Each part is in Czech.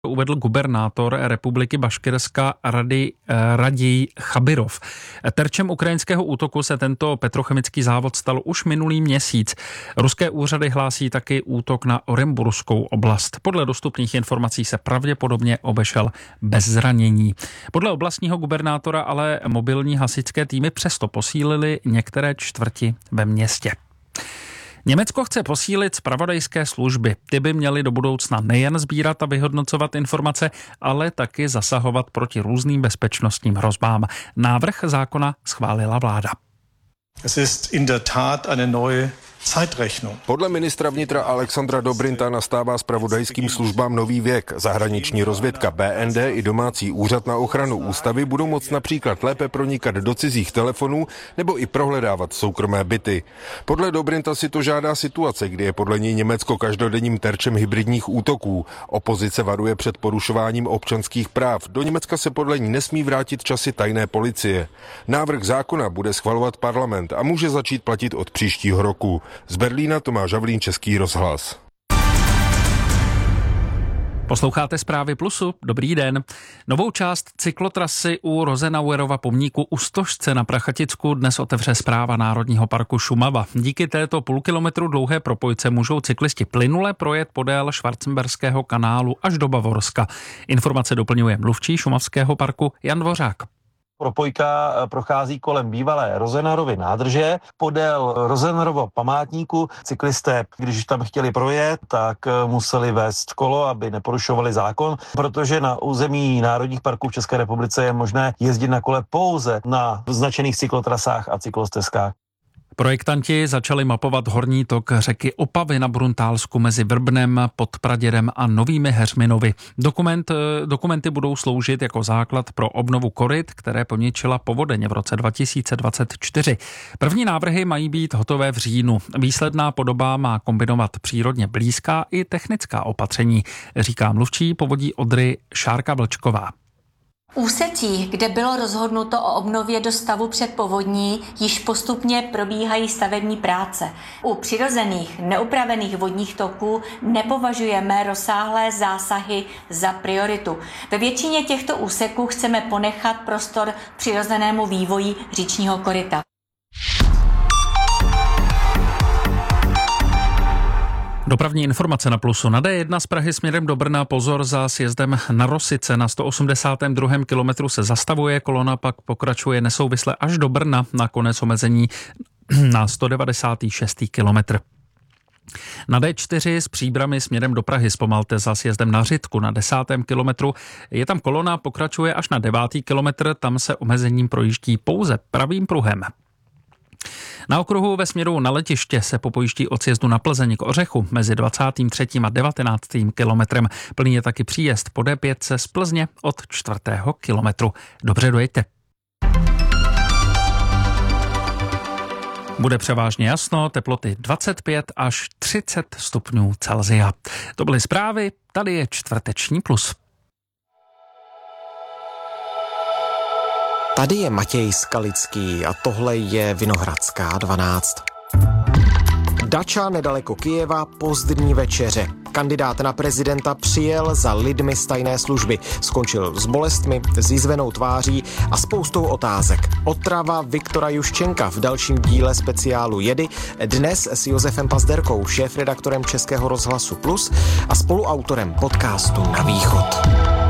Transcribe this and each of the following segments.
Uvedl gubernátor republiky Baškirska Radij Chabirov. Terčem ukrajinského útoku se tento petrochemický závod stal už minulý měsíc. Ruské úřady hlásí taky útok na Oremburskou oblast. Podle dostupných informací se pravděpodobně obešel bez zranění. Podle oblastního gubernátora ale mobilní hasičské týmy přesto posílily některé čtvrti ve městě. Německo chce posílit zpravodajské služby. Ty by měly do budoucna nejen sbírat a vyhodnocovat informace, ale taky zasahovat proti různým bezpečnostním hrozbám. Návrh zákona schválila vláda. Es ist in der Tat eine neue Zeitrechnung. Podle ministra vnitra Alexandra Dobrinta nastává zpravodajským službám nový věk. Zahraniční rozvědka BND i domácí úřad na ochranu ústavy budou moct například lépe pronikat do cizích telefonů nebo i prohledávat soukromé byty. Podle Dobrinta si to žádá situace, kdy je podle něj Německo každodenním terčem hybridních útoků. Opozice varuje před porušováním občanských práv. Do Německa se podle ní nesmí vrátit časy tajné policie. Návrh zákona bude schvalovat parlament a může začít platit od příštího roku. Z Berlína Tomáš Havlín, Český rozhlas. Posloucháte Zprávy Plusu. Dobrý den. Novou část cyklotrasy u Rosenauerova pomníku u Stožce na Prachaticku dnes otevře Správa Národního parku Šumava. Díky této půl kilometru dlouhé propojce můžou cyklisti plynule projet podél Schwarzenberského kanálu až do Bavorska. Informace doplňuje mluvčí šumavského parku Jan Dvořák. Propojka prochází kolem bývalé Rosenauerovy nádrže. Podél Rosenauerova památníku cyklisté, když tam chtěli projet, tak museli vést kolo, aby neporušovali zákon, protože na území národních parků v České republice je možné jezdit na kole pouze na značených cyklotrasách a cyklostezkách. Projektanti začali mapovat horní tok řeky Opavy na Bruntálsku mezi Vrbnem, Podpradědem a Novými Heřminovy. Dokumenty budou sloužit jako základ pro obnovu koryt, které poničila povodeň v roce 2024. První návrhy mají být hotové v říjnu. Výsledná podoba má kombinovat přírodně blízká i technická opatření, říká mluvčí povodí Odry Šárka Vlčková. Úsecí, kde bylo rozhodnuto o obnově do stavu před povodní, již postupně probíhají stavební práce. U přirozených, neupravených vodních toků nepovažujeme rozsáhlé zásahy za prioritu. Ve většině těchto úseků chceme ponechat prostor přirozenému vývoji říčního koryta. Dopravní informace na Plusu. Na D1 z Prahy směrem do Brna pozor za sjezdem na Rosice. Na 182. kilometru se zastavuje, kolona pak pokračuje nesouvisle až do Brna, na konec omezení na 196. kilometr. Na D4 z Příbrami směrem do Prahy zpomalte za sjezdem na Řitku na 10. kilometru. Je tam kolona, pokračuje až na 9. kilometr, tam se omezením projíždí pouze pravým pruhem. Na okruhu ve směru na letiště se popojíždí od sjezdu na Plzeň k Ořechu mezi 23. a 19. kilometrem. Plný je taky příjezd po D5 z Plzně od 4. kilometru. Dobře dojeďte. Bude převážně jasno, teploty 25 až 30 stupňů Celsia. To byly zprávy, tady je čtvrteční Plus. Tady je Matěj Skalický a tohle je Vinohradská 12. Dača nedaleko Kyjeva, pozdní večeře. Kandidát na prezidenta přijel za lidmi z tajné služby. Skončil s bolestmi, s jizvenou tváří a spoustou otázek. Otrava Viktora Juščenka v dalším díle speciálu Jedy. Dnes s Josefem Pazderkou, šéfredaktorem Českého rozhlasu Plus a spoluautorem podcastu Na východ.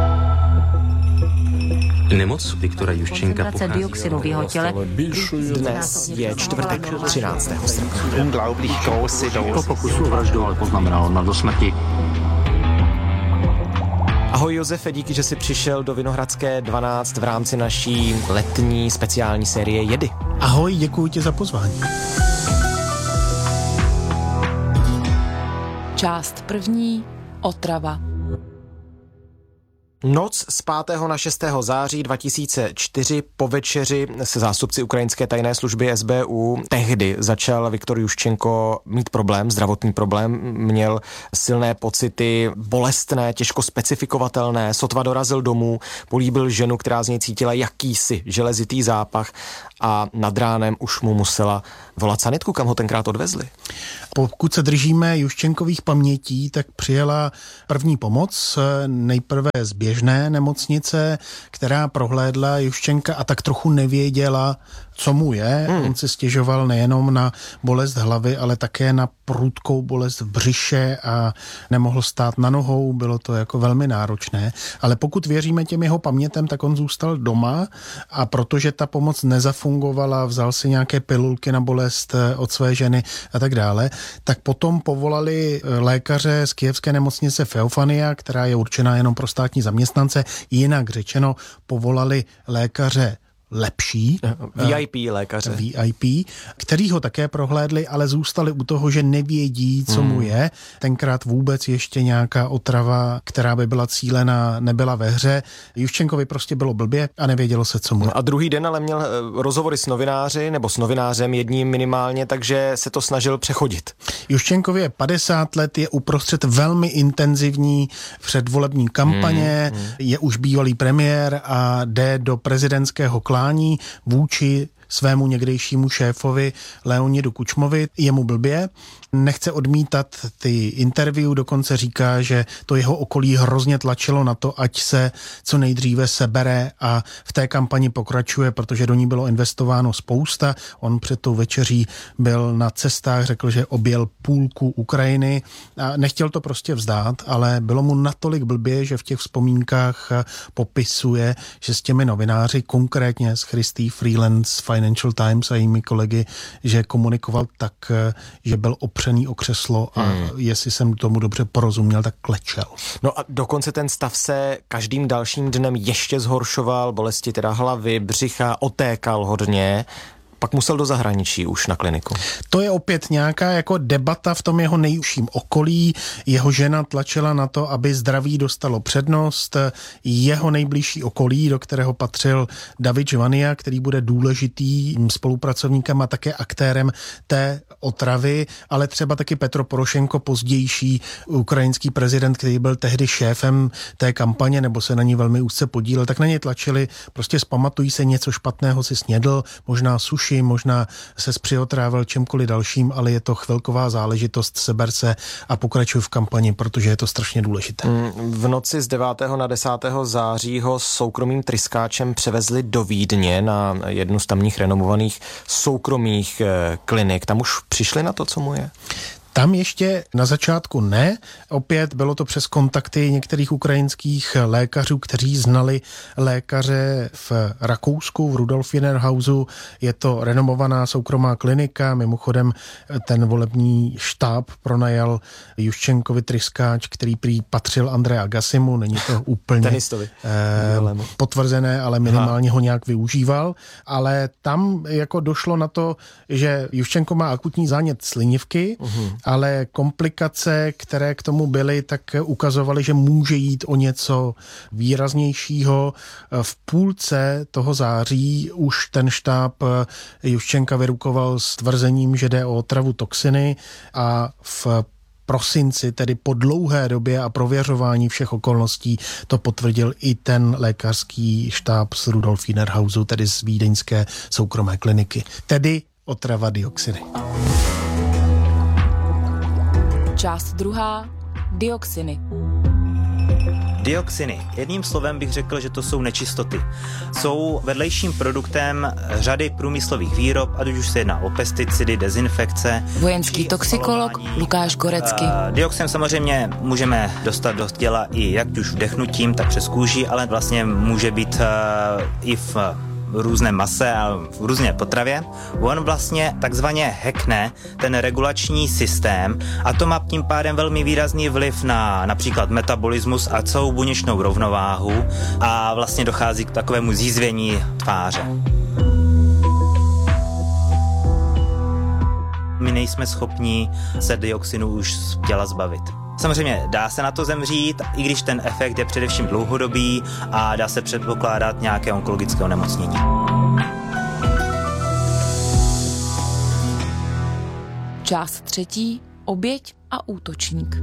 Nemoc Viktora Juščenka koncentrace dioxinu v jeho těle. Dnes je čtvrtek 13. srpna. Po pokusu o vraždu ale poznamenalo na do smrti. Ahoj Josefe, díky, že jsi přišel do Vinohradské 12 v rámci naší letní speciální série Jedy. Ahoj, děkuji ti za pozvání. Část první. Otrava. Noc z 5. na 6. září 2004 po večeři se zástupci ukrajinské tajné služby SBU tehdy začal Viktor Juščenko mít problém, zdravotní problém, měl silné pocity, bolestné, těžko specifikovatelné, sotva dorazil domů, políbil ženu, která z něj cítila jakýsi železitý zápach a nad ránem už mu musela volat sanitku, kam ho tenkrát odvezli. Pokud se držíme Juščenkových pamětí, tak přijela první pomoc, nejprve z běžné nemocnice, která prohlédla Juščenka a tak trochu nevěděla, co mu je. On si stěžoval nejenom na bolest hlavy, ale také na prudkou bolest v břiše a nemohl stát na nohou, bylo to jako velmi náročné. Ale pokud věříme těm jeho pamětem, tak on zůstal doma a protože ta pomoc nezafungovala, vzal si nějaké pilulky na bolest od své ženy a tak dále, tak potom povolali lékaře z kyjevské nemocnice Feofania, která je určená jenom pro státní zaměstnance, jinak řečeno povolali lékaře lepší. VIP lékaře. VIP, který ho také prohlédli, ale zůstali u toho, že nevědí, co mu je. Tenkrát vůbec ještě nějaká otrava, která by byla cílená, nebyla ve hře. Juščenkovi prostě bylo blbě a nevědělo se, co mu je. A druhý den ale měl rozhovory s novináři, nebo s novinářem jedním minimálně, takže se to snažil přechodit. Juščenkovi je 50 let, je uprostřed velmi intenzivní předvolební kampaně, je už bývalý premiér a jde do prezidentského klání vůči svému někdejšímu šéfovi Leonidu Kučmovi. Je mu blbě, nechce odmítat ty interview, dokonce říká, že to jeho okolí hrozně tlačilo na to, ať se co nejdříve sebere a v té kampani pokračuje, protože do ní bylo investováno spousta. On před tou večeří byl na cestách, řekl, že objel půlku Ukrajiny a nechtěl to prostě vzdát, ale bylo mu natolik blbě, že v těch vzpomínkách popisuje, že s těmi novináři, konkrétně s Christy Freeland z Financial Times a jejími kolegy, že komunikoval tak, že byl opřený o křeslo a jestli jsem tomu dobře porozuměl, tak klečel. No a dokonce ten stav se každým dalším dnem ještě zhoršoval, bolesti teda hlavy, břicha, otékal hodně. Pak musel do zahraničí už na kliniku. To je opět nějaká jako debata v tom jeho nejužším okolí. Jeho žena tlačila na to, aby zdraví dostalo přednost. Jeho nejbližší okolí, do kterého patřil David Žvania, který bude důležitým spolupracovníkem a také aktérem té otravy, ale třeba taky Petro Porošenko, pozdější ukrajinský prezident, který byl tehdy šéfem té kampaně, nebo se na ní velmi úzce podílel, tak na ně tlačili, prostě zpamatují se, něco špatného si snědl, možná suši, možná se přiotrávil čemkoliv dalším, ale je to chvilková záležitost, seber se a pokračuj v kampani, protože je to strašně důležité. V noci z 9. na 10. září ho s soukromým tryskáčem převezli do Vídně na jednu z tamních renomovaných soukromých klinik. Tam už přišli na to, co mu je? Tam ještě na začátku ne. Opět bylo to přes kontakty některých ukrajinských lékařů, kteří znali lékaře v Rakousku, v Rudolf Innerhausu. Je to renomovaná soukromá klinika. Mimochodem ten volební štáb pronajal Juščenkovi tryskáč, který prý patřil Andreji Agassimu. Není to úplně potvrzené, ale minimálně ho nějak využíval. Ale tam jako došlo na to, že Juščenko má akutní zánět slinivky, ale komplikace, které k tomu byly, tak ukazovaly, že může jít o něco výraznějšího. V půlce toho září už ten štáb Juščenka vyrukoval s tvrzením, že jde o otravu toxiny a v prosinci, tedy po dlouhé době a prověřování všech okolností, to potvrdil i ten lékařský štáb z Rudolf Innerhausu, tedy z vídeňské soukromé kliniky. Tedy otrava dioxiny. Část druhá. Dioxiny. Dioxiny. Jedním slovem bych řekl, že to jsou nečistoty. Jsou vedlejším produktem řady průmyslových výrob, ať už se jedná o pesticidy, dezinfekce. Vojenský toxikolog Lukáš Gorecký. Dioxin samozřejmě můžeme dostat do těla i jak už vdechnutím, tak přes kůži, ale vlastně může být i v různé mase a v různé potravě. On vlastně takzvaně hackne ten regulační systém a to má tím pádem velmi výrazný vliv na například metabolismus a celou buněčnou rovnováhu a vlastně dochází k takovému zízvění tváře. My nejsme schopni se dioxinu už z těla zbavit. Samozřejmě dá se na to zemřít, i když ten efekt je především dlouhodobý a dá se předpokládat nějaké onkologické onemocnění. Část 3. Oběť a útočník.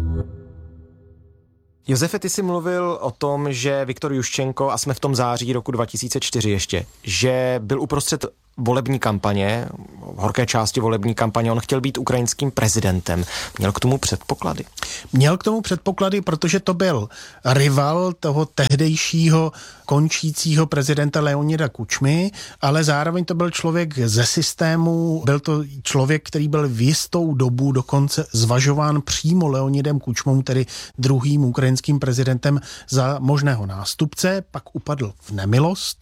Josefe, ty jsi mluvil o tom, že Viktor Juščenko, a jsme v tom září roku 2004 ještě, že byl uprostřed volební kampaně, horké části volební kampaně, on chtěl být ukrajinským prezidentem. Měl k tomu předpoklady? Měl k tomu předpoklady, protože to byl rival toho tehdejšího končícího prezidenta Leonida Kučmy, ale zároveň to byl člověk ze systému, byl to člověk, který byl v jistou dobu dokonce zvažován přímo Leonidem Kučmou, tedy druhým ukrajinským prezidentem, za možného nástupce, pak upadl v nemilost.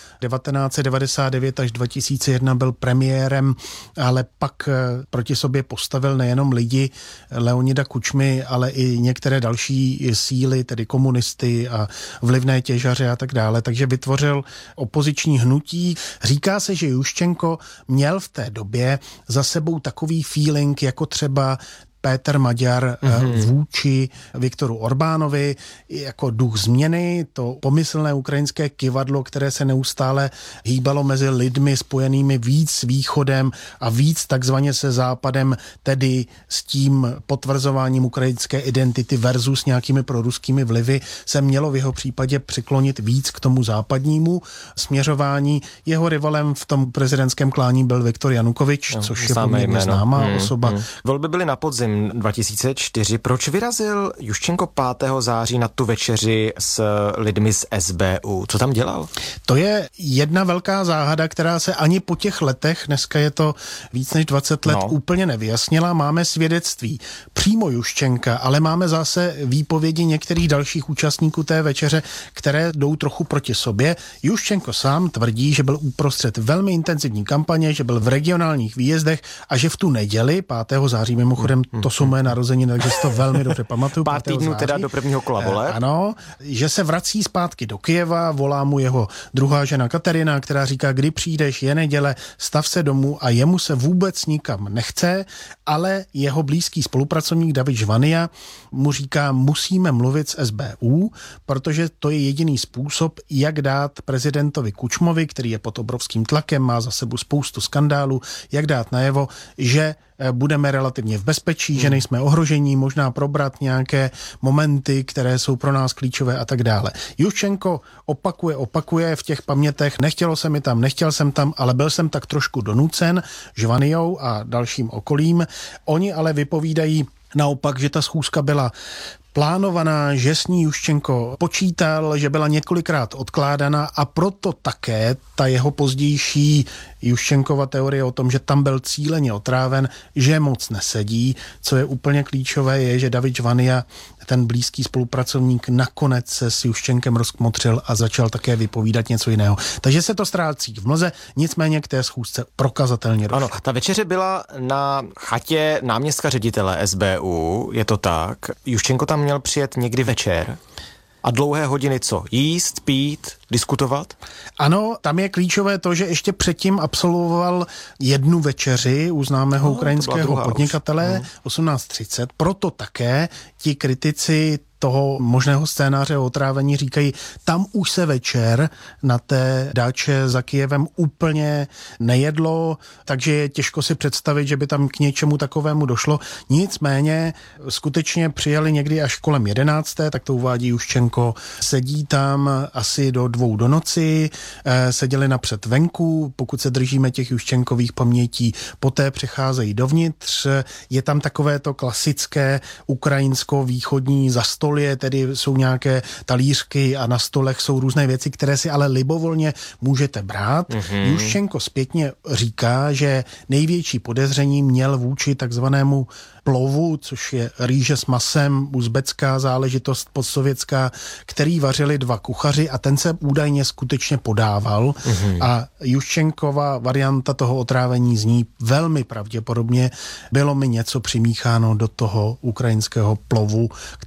1999 až 2001 byl premiérem, ale pak proti sobě postavil nejenom lidi Leonida Kučmy, ale i některé další síly, tedy komunisty a vlivné těžaře a tak dále. Takže vytvořil opoziční hnutí. Říká se, že Juščenko měl v té době za sebou takový feeling, jako třeba Péter Maďar vůči Viktoru Orbánovi, jako duch změny, to pomyslné ukrajinské kyvadlo, které se neustále hýbalo mezi lidmi spojenými víc s východem a víc takzvaně se západem, tedy s tím potvrzováním ukrajinské identity versus nějakými proruskými vlivy, se mělo v jeho případě přiklonit víc k tomu západnímu směřování. Jeho rivalem v tom prezidentském klání byl Viktor Janukovič, což je poměrně známá osoba. Volby byly na podzim 2004. Proč vyrazil Juščenko 5. září na tu večeři s lidmi z SBU? Co tam dělal? To je jedna velká záhada, která se ani po těch letech, dneska je to víc než 20 let, úplně nevyjasnila. Máme svědectví přímo Juščenka, ale máme zase výpovědi některých dalších účastníků té večeře, které jdou trochu proti sobě. Juščenko sám tvrdí, že byl uprostřed velmi intenzivní kampaně, že byl v regionálních výjezdech a že v tu neděli 5. září, mimochodem to jsou moje narozeniny, takže si to velmi dobře pamatuju. Pár týdnů teda do prvního kola voleb. Ano, že se vrací zpátky do Kyjeva, volá mu jeho druhá žena Katerina, která říká, kdy přijdeš, je neděle, stav se domů, a jemu se vůbec nikam nechce, ale jeho blízký spolupracovník David Žvania mu říká, musíme mluvit s SBU, protože to je jediný způsob, jak dát prezidentovi Kučmovi, který je pod obrovským tlakem, má za sebou spoustu skandálů, jak dát najevo, že budeme relativně v bezpečí, že nejsme ohrožení, možná probrat nějaké momenty, které jsou pro nás klíčové a tak dále. Juščenko opakuje v těch pamětech, nechtěl jsem tam, ale byl jsem tak trošku donucen Žvanijou a dalším okolím. Oni ale vypovídají naopak, že ta schůzka byla plánovaná, že s ní Juščenko počítal, že byla několikrát odkládaná a proto také ta jeho pozdější Juščenkova teorie o tom, že tam byl cíleně otráven, že moc nesedí. Co je úplně klíčové, je, že David Žvania, ten blízký spolupracovník, nakonec se s Juščenkem rozkmotřil a začal také vypovídat něco jiného. Takže se to ztrácí v mlze, nicméně k té schůzce prokazatelně došlo. Ano, ta večeře byla na chatě náměstka ředitele SBU, je to tak. Juščenko tam měl přijet někdy večer. A dlouhé hodiny co? Jíst, pít, diskutovat? Ano, tam je klíčové to, že ještě předtím absolvoval jednu večeři u známého ukrajinského podnikatele 18:30. Proto také ti kritici toho možného scénáře o otrávení říkají, tam už se večer na té dáče za Kyjevem úplně nejedlo, takže je těžko si představit, že by tam k něčemu takovému došlo. Nicméně skutečně přijeli někdy až kolem 11, tak to uvádí Juščenko. Sedí tam asi do 2 do noci, seděli napřed venku, pokud se držíme těch Juščenkových pamětí, poté přicházejí dovnitř, je tam takové to klasické ukrajinsko-východní zastolí, tedy jsou nějaké talířky a na stolech jsou různé věci, které si ale libovolně můžete brát. Juščenko zpětně říká, že největší podezření měl vůči takzvanému plovu, což je rýže s masem, uzbecká záležitost postsovětská, který vařili 2 kuchaři a ten se údajně skutečně podával. A Juščenkova varianta toho otrávení zní velmi pravděpodobně, bylo mi něco přimícháno do toho ukrajinského plovu, který tam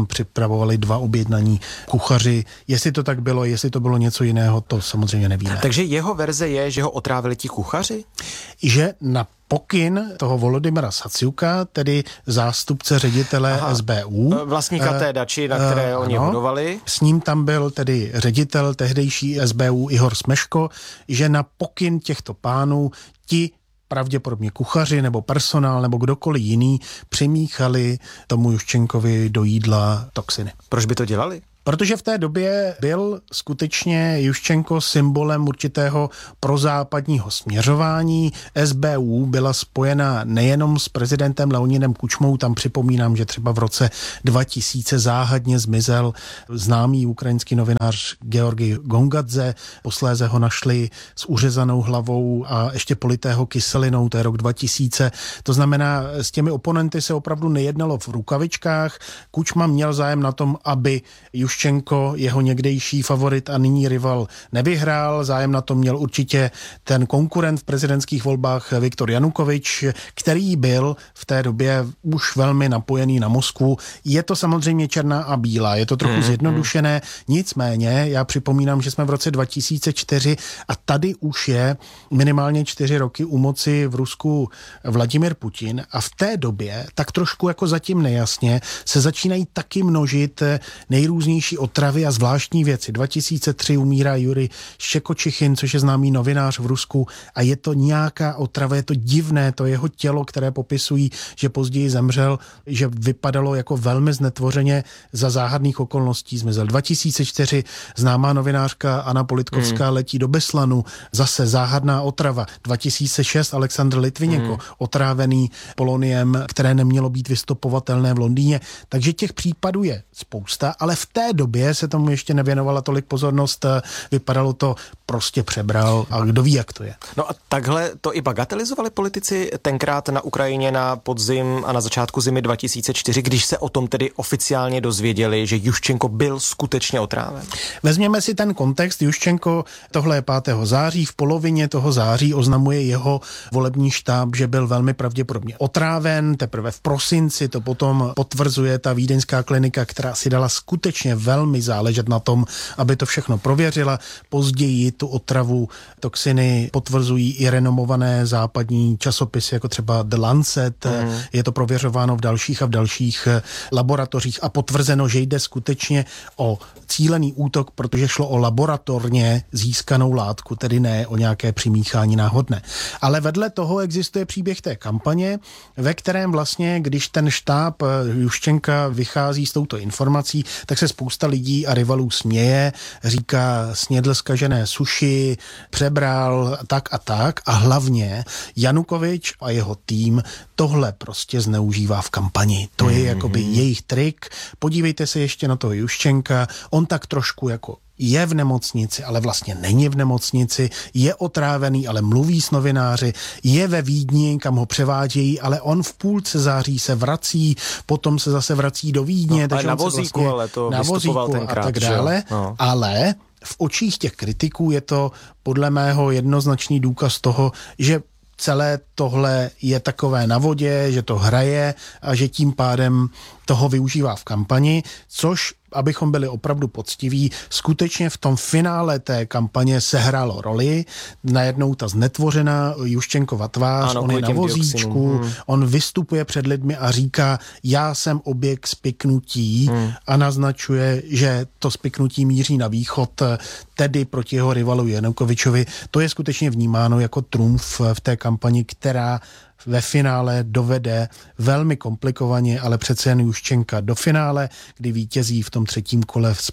připravovali 2 objednaní kuchaři. Jestli to tak bylo, jestli to bylo něco jiného, to samozřejmě nevíme. Takže jeho verze je, že ho otrávili ti kuchaři? Že na pokyn toho Volodymyra Saciuka, tedy zástupce ředitele SBU. Vlastníka té dači, na které oni budovali. S ním tam byl tedy ředitel tehdejší SBU Ihor Smeško, že na pokyn těchto pánů ti pravděpodobně kuchaři nebo personál nebo kdokoliv jiný přimíchali tomu Juščenkovi do jídla toxiny. Proč by to dělali? Protože v té době byl skutečně Juščenko symbolem určitého prozápadního směřování. SBU byla spojena nejenom s prezidentem Leonidem Kučmou, tam připomínám, že třeba v roce 2000 záhadně zmizel známý ukrajinský novinář Georgij Gongadze, posléze ho našli s uřezanou hlavou a ještě politého kyselinou, to je rok 2000. To znamená, s těmi oponenty se opravdu nejednalo v rukavičkách. Kučma měl zájem na tom, aby Juščenko, jeho někdejší favorit a nyní rival, nevyhrál. Zájem na tom měl určitě ten konkurent v prezidentských volbách Viktor Janukovič, který byl v té době už velmi napojený na Moskvu. Je to samozřejmě černá a bílá, je to trochu zjednodušené, nicméně já připomínám, že jsme v roce 2004 a tady už je minimálně 4 roky u moci v Rusku Vladimir Putin a v té době tak trošku jako zatím nejasně se začínají taky množit nejrůznější otravy a zvláštní věci. 2003 umírá Jurij Ščekočichin, což je známý novinář v Rusku a je to nějaká otrava, je to divné, to jeho tělo, které popisují, že později zemřel, že vypadalo jako velmi znetvořeně za záhadných okolností zmizel. 2004 známá novinářka Anna Politkovská letí do Beslanu, zase záhadná otrava. 2006 Aleksandr Litviněnko, otrávený poloniem, které nemělo být vystopovatelné v Londýně. Takže těch případů je spousta, ale v té době se tomu ještě nevěnovala tolik pozornost, vypadalo to, prostě přebral a kdo ví, jak to je. No a takhle to i bagatelizovali politici tenkrát na Ukrajině na podzim a na začátku zimy 2004, když se o tom tedy oficiálně dozvěděli, že Juščenko byl skutečně otráven. Vezměme si ten kontext. Juščenko, tohle je 5. září, v polovině toho září oznamuje jeho volební štáb, že byl velmi pravděpodobně otráven, teprve v prosinci to potom potvrzuje ta vídeňská klinika, která si dala skutečně velmi záležet na tom, aby to všechno prověřila. Později tu otravu toxiny potvrzují i renomované západní časopisy, jako třeba The Lancet. Je to prověřováno v dalších a v dalších laboratořích a potvrzeno, že jde skutečně o cílený útok, protože šlo o laboratorně získanou látku, tedy ne o nějaké přimíchání náhodné. Ale vedle toho existuje příběh té kampaně, ve kterém vlastně, když ten štáb Juščenka vychází s touto informací, tak se spousta lidí a rivalů směje, říká, snědl zkažené suši, přebral tak a hlavně Janukovič a jeho tým tohle prostě zneužívá v kampani. To je jakoby jejich trik. Podívejte se ještě na toho Juščenka, on tak trošku jako je v nemocnici, ale vlastně není v nemocnici, je otrávený, ale mluví s novináři, je ve Vídni, kam ho převádějí, ale on v půlce září se vrací, potom se zase vrací do Vídně. No, takže na vozíku, vlastně, ale to vystupoval tenkrát. A tak dále, ale v očích těch kritiků je to podle mého jednoznačný důkaz toho, že celé tohle je takové na vodě, že to hraje a že tím pádem toho využívá v kampani, což, abychom byli opravdu poctiví, skutečně v tom finále té kampaně sehrálo roli. Najednou ta znetvořená Juščenkova tvář, on je na vozíčku, on vystupuje před lidmi a říká, já jsem objekt spiknutí a naznačuje, že to spiknutí míří na východ, tedy proti jeho rivalu Janukovičovi. To je skutečně vnímáno jako trumf v té kampani, která ve finále dovede velmi komplikovaně, ale přece jen Juščenka do finále, kdy vítězí v tom 3. kole s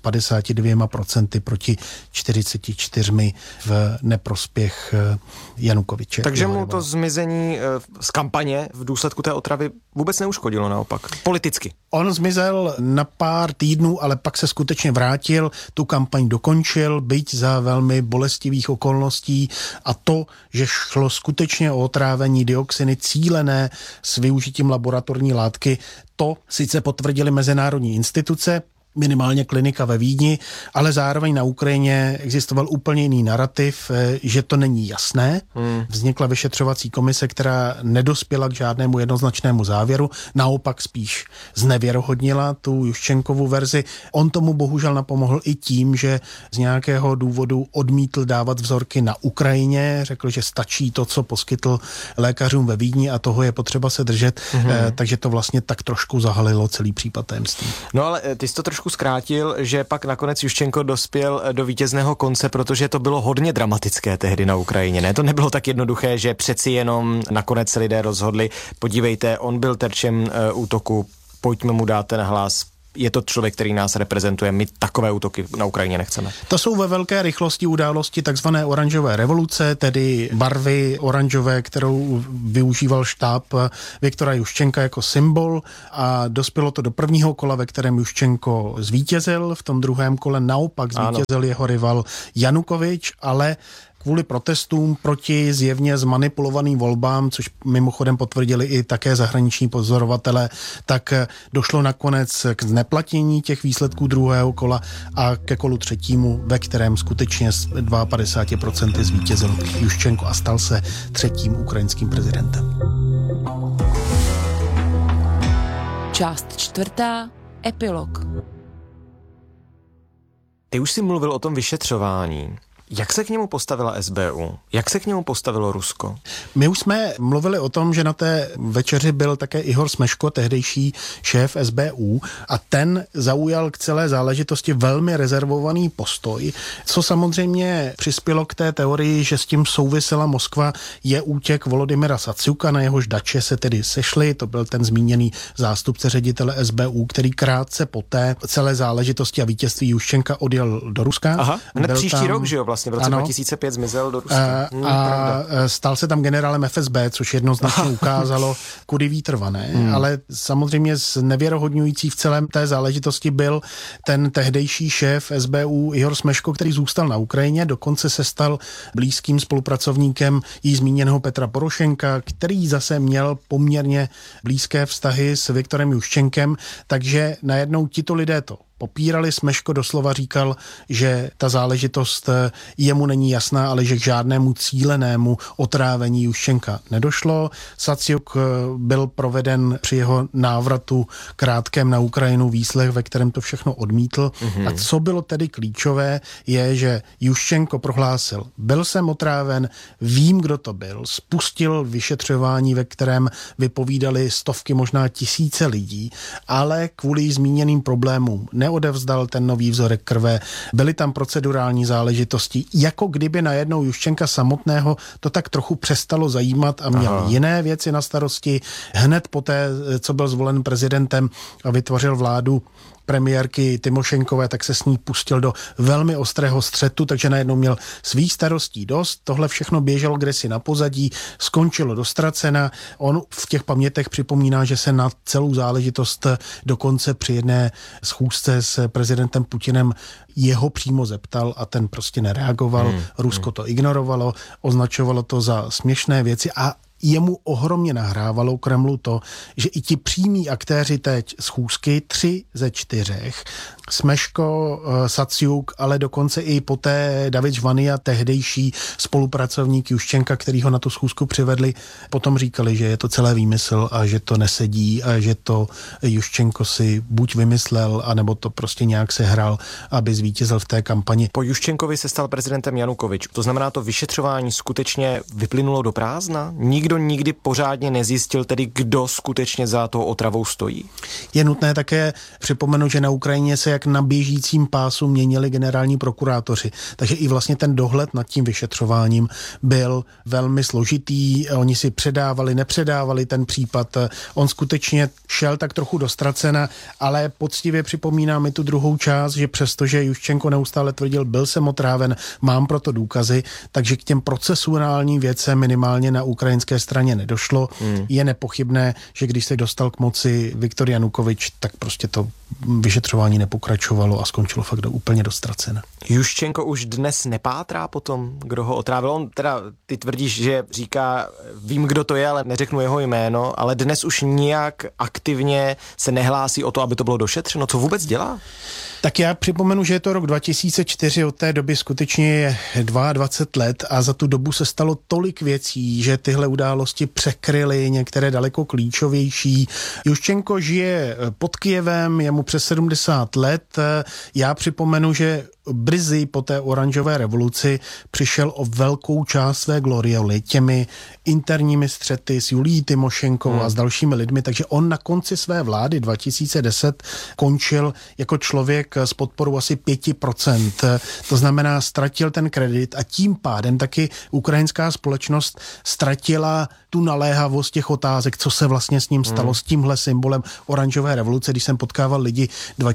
52% proti 44% v neprospěch Janukoviče. Takže mu to zmizení z kampaně v důsledku té otravy vůbec neuškodilo, naopak. Politicky. On zmizel na pár týdnů, ale pak se skutečně vrátil, tu kampaň dokončil, byť za velmi bolestivých okolností a to, že šlo skutečně o otrávení dioxiny cílené s využitím laboratorní látky, to sice potvrdili mezinárodní instituce, minimálně klinika ve Vídni, ale zároveň na Ukrajině existoval úplně jiný narrativ, že to není jasné. Vznikla vyšetřovací komise, která nedospěla k žádnému jednoznačnému závěru, naopak spíš znevěrohodnila tu Juščenkovu verzi. On tomu bohužel napomohl i tím, že z nějakého důvodu odmítl dávat vzorky na Ukrajině, řekl, že stačí to, co poskytl lékařům ve Vídni a toho je potřeba se držet, takže to vlastně tak trošku zahalilo celý případ tajemství. No ale ty jsi to trošku zkrátil, že pak nakonec Juščenko dospěl do vítězného konce, protože to bylo hodně dramatické tehdy na Ukrajině. Ne, to nebylo tak jednoduché, že přeci jenom nakonec se lidé rozhodli, podívejte, on byl terčem útoku, pojďme mu dát ten hlas. Je to člověk, který nás reprezentuje, my takové útoky na Ukrajině nechceme. To jsou ve velké rychlosti události takzvané oranžové revoluce, tedy barvy oranžové, kterou využíval štáb Viktora Juščenka jako symbol a dospělo to do prvního kola, ve kterém Juščenko zvítězil, v tom druhém kole naopak zvítězil jeho rival Janukovič, ale kvůli protestům proti zjevně zmanipulovaným volbám, což mimochodem potvrdili i také zahraniční pozorovatelé, tak došlo nakonec k zneplatnění těch výsledků druhého kola a ke kolu třetímu, ve kterém skutečně s 52% zvítězil Juščenko a stal se třetím ukrajinským prezidentem. Část čtvrtá. Epilog. Ty už jsi mluvil o tom vyšetřování. Jak se k němu postavila SBU? Jak se k němu postavilo Rusko? My už jsme mluvili o tom, že na té večeři byl také Ihor Smeško, tehdejší šéf SBU, a ten zaujal k celé záležitosti velmi rezervovaný postoj, co samozřejmě přispělo k té teorii, že s tím souvisela Moskva, je útěk Volodymyra Saciuka, na jehož dače se tedy sešli, to byl ten zmíněný zástupce ředitele SBU, který krátce poté celé záležitosti a vítězství Juščenka odjel do Ruska. Aha, hned příští rok, že jo? Vlastně v roce 2005 zmizel do Ruska. A stal se tam generálem FSB, což jednoznačně ukázalo, kudy vítr vane, ale samozřejmě znevěrohodňující v celém té záležitosti byl ten tehdejší šéf SBU Ihor Smeško, který zůstal na Ukrajině, dokonce se stal blízkým spolupracovníkem jí zmíněného Petra Porošenka, který zase měl poměrně blízké vztahy s Viktorem Juščenkem, takže najednou tito lidé to popírali. Smeško doslova říkal, že ta záležitost jemu není jasná, ale že k žádnému cílenému otrávení Juščenka nedošlo. Saciuk byl proveden při jeho návratu krátkém na Ukrajinu výslech, ve kterém to všechno odmítl. A co bylo tedy klíčové, je, že Juščenko prohlásil, byl jsem otráven, vím, kdo to byl, spustil vyšetřování, ve kterém vypovídali stovky, možná tisíce lidí, ale kvůli zmíněným problémům neodevzdal ten nový vzorek krve, byly tam procedurální záležitosti, jako kdyby najednou Juščenka samotného to tak trochu přestalo zajímat a měl jiné věci na starosti. Hned poté, co byl zvolen prezidentem a vytvořil vládu premiérky Tymošenkové, tak se s ní pustil do velmi ostrého střetu, takže najednou měl svých starostí dost. Tohle všechno běželo kdesi na pozadí, skončilo do ztracena. On v těch pamětech připomíná, že se na celou záležitost dokonce při jedné schůzce s prezidentem Putinem jeho přímo zeptal a ten prostě nereagoval. Rusko to ignorovalo, označovalo to za směšné věci a jemu ohromně nahrávalo Kremlu to, že i ti přímí aktéři teď schůzky, 3 ze 4, Smeško, Saciuk, ale dokonce i poté David Žvanja, tehdejší spolupracovník Juščenka, který ho na tu schůzku přivedli, potom říkali, že je to celé výmysl a že to nesedí a že to Juščenko si buď vymyslel, anebo to prostě nějak sehrál, aby zvítězil v té kampani. Po Juščenkovi se stal prezidentem Janukovič. To znamená, to vyšetřování skutečně vyplynulo do prázdna? Nikdo nikdy pořádně nezjistil tedy, kdo skutečně za tou otravou stojí? Je nutné také připomenout, že na Ukrajině se jak na běžícím pásu měnili generální prokurátoři. Takže i vlastně ten dohled nad tím vyšetřováním byl velmi složitý. Oni si předávali, nepředávali ten případ. On skutečně šel tak trochu do ztracena, ale poctivě připomíná mi tu druhou část, že přestože Juščenko neustále tvrdil, byl jsem otráven, mám proto důkazy, takže k těm procesuálním věcem minimálně na ukrajinské komunistické straně nedošlo. Je nepochybné, že když se dostal k moci Viktor Janukovič, tak prostě to vyšetřování nepokračovalo a skončilo fakt úplně dostracena. Juščenko už dnes nepátrá potom, kdo ho otrávil. On teda, ty tvrdíš, že říká, vím, kdo to je, ale neřeknu jeho jméno, ale dnes už nijak aktivně se nehlásí o to, aby to bylo došetřeno. Co vůbec dělá? Tak já připomenu, že je to rok 2004, od té doby skutečně je 22 let a za tu dobu se stalo tolik věcí, že tyhle události překryly některé daleko klíčovější. Juščenko žije pod Kyjevem, je mu přes 70 let. Já připomenu, že brzy po té oranžové revoluci přišel o velkou část své glorioly těmi interními střety s Julií Tymošenkovou a s dalšími lidmi, takže on na konci své vlády 2010 končil jako člověk s podporou asi 5%. To znamená, ztratil ten kredit a tím pádem taky ukrajinská společnost ztratila tu naléhavost těch otázek, co se vlastně s ním stalo, s tímhle symbolem oranžové revoluce. Když jsem potkával lidi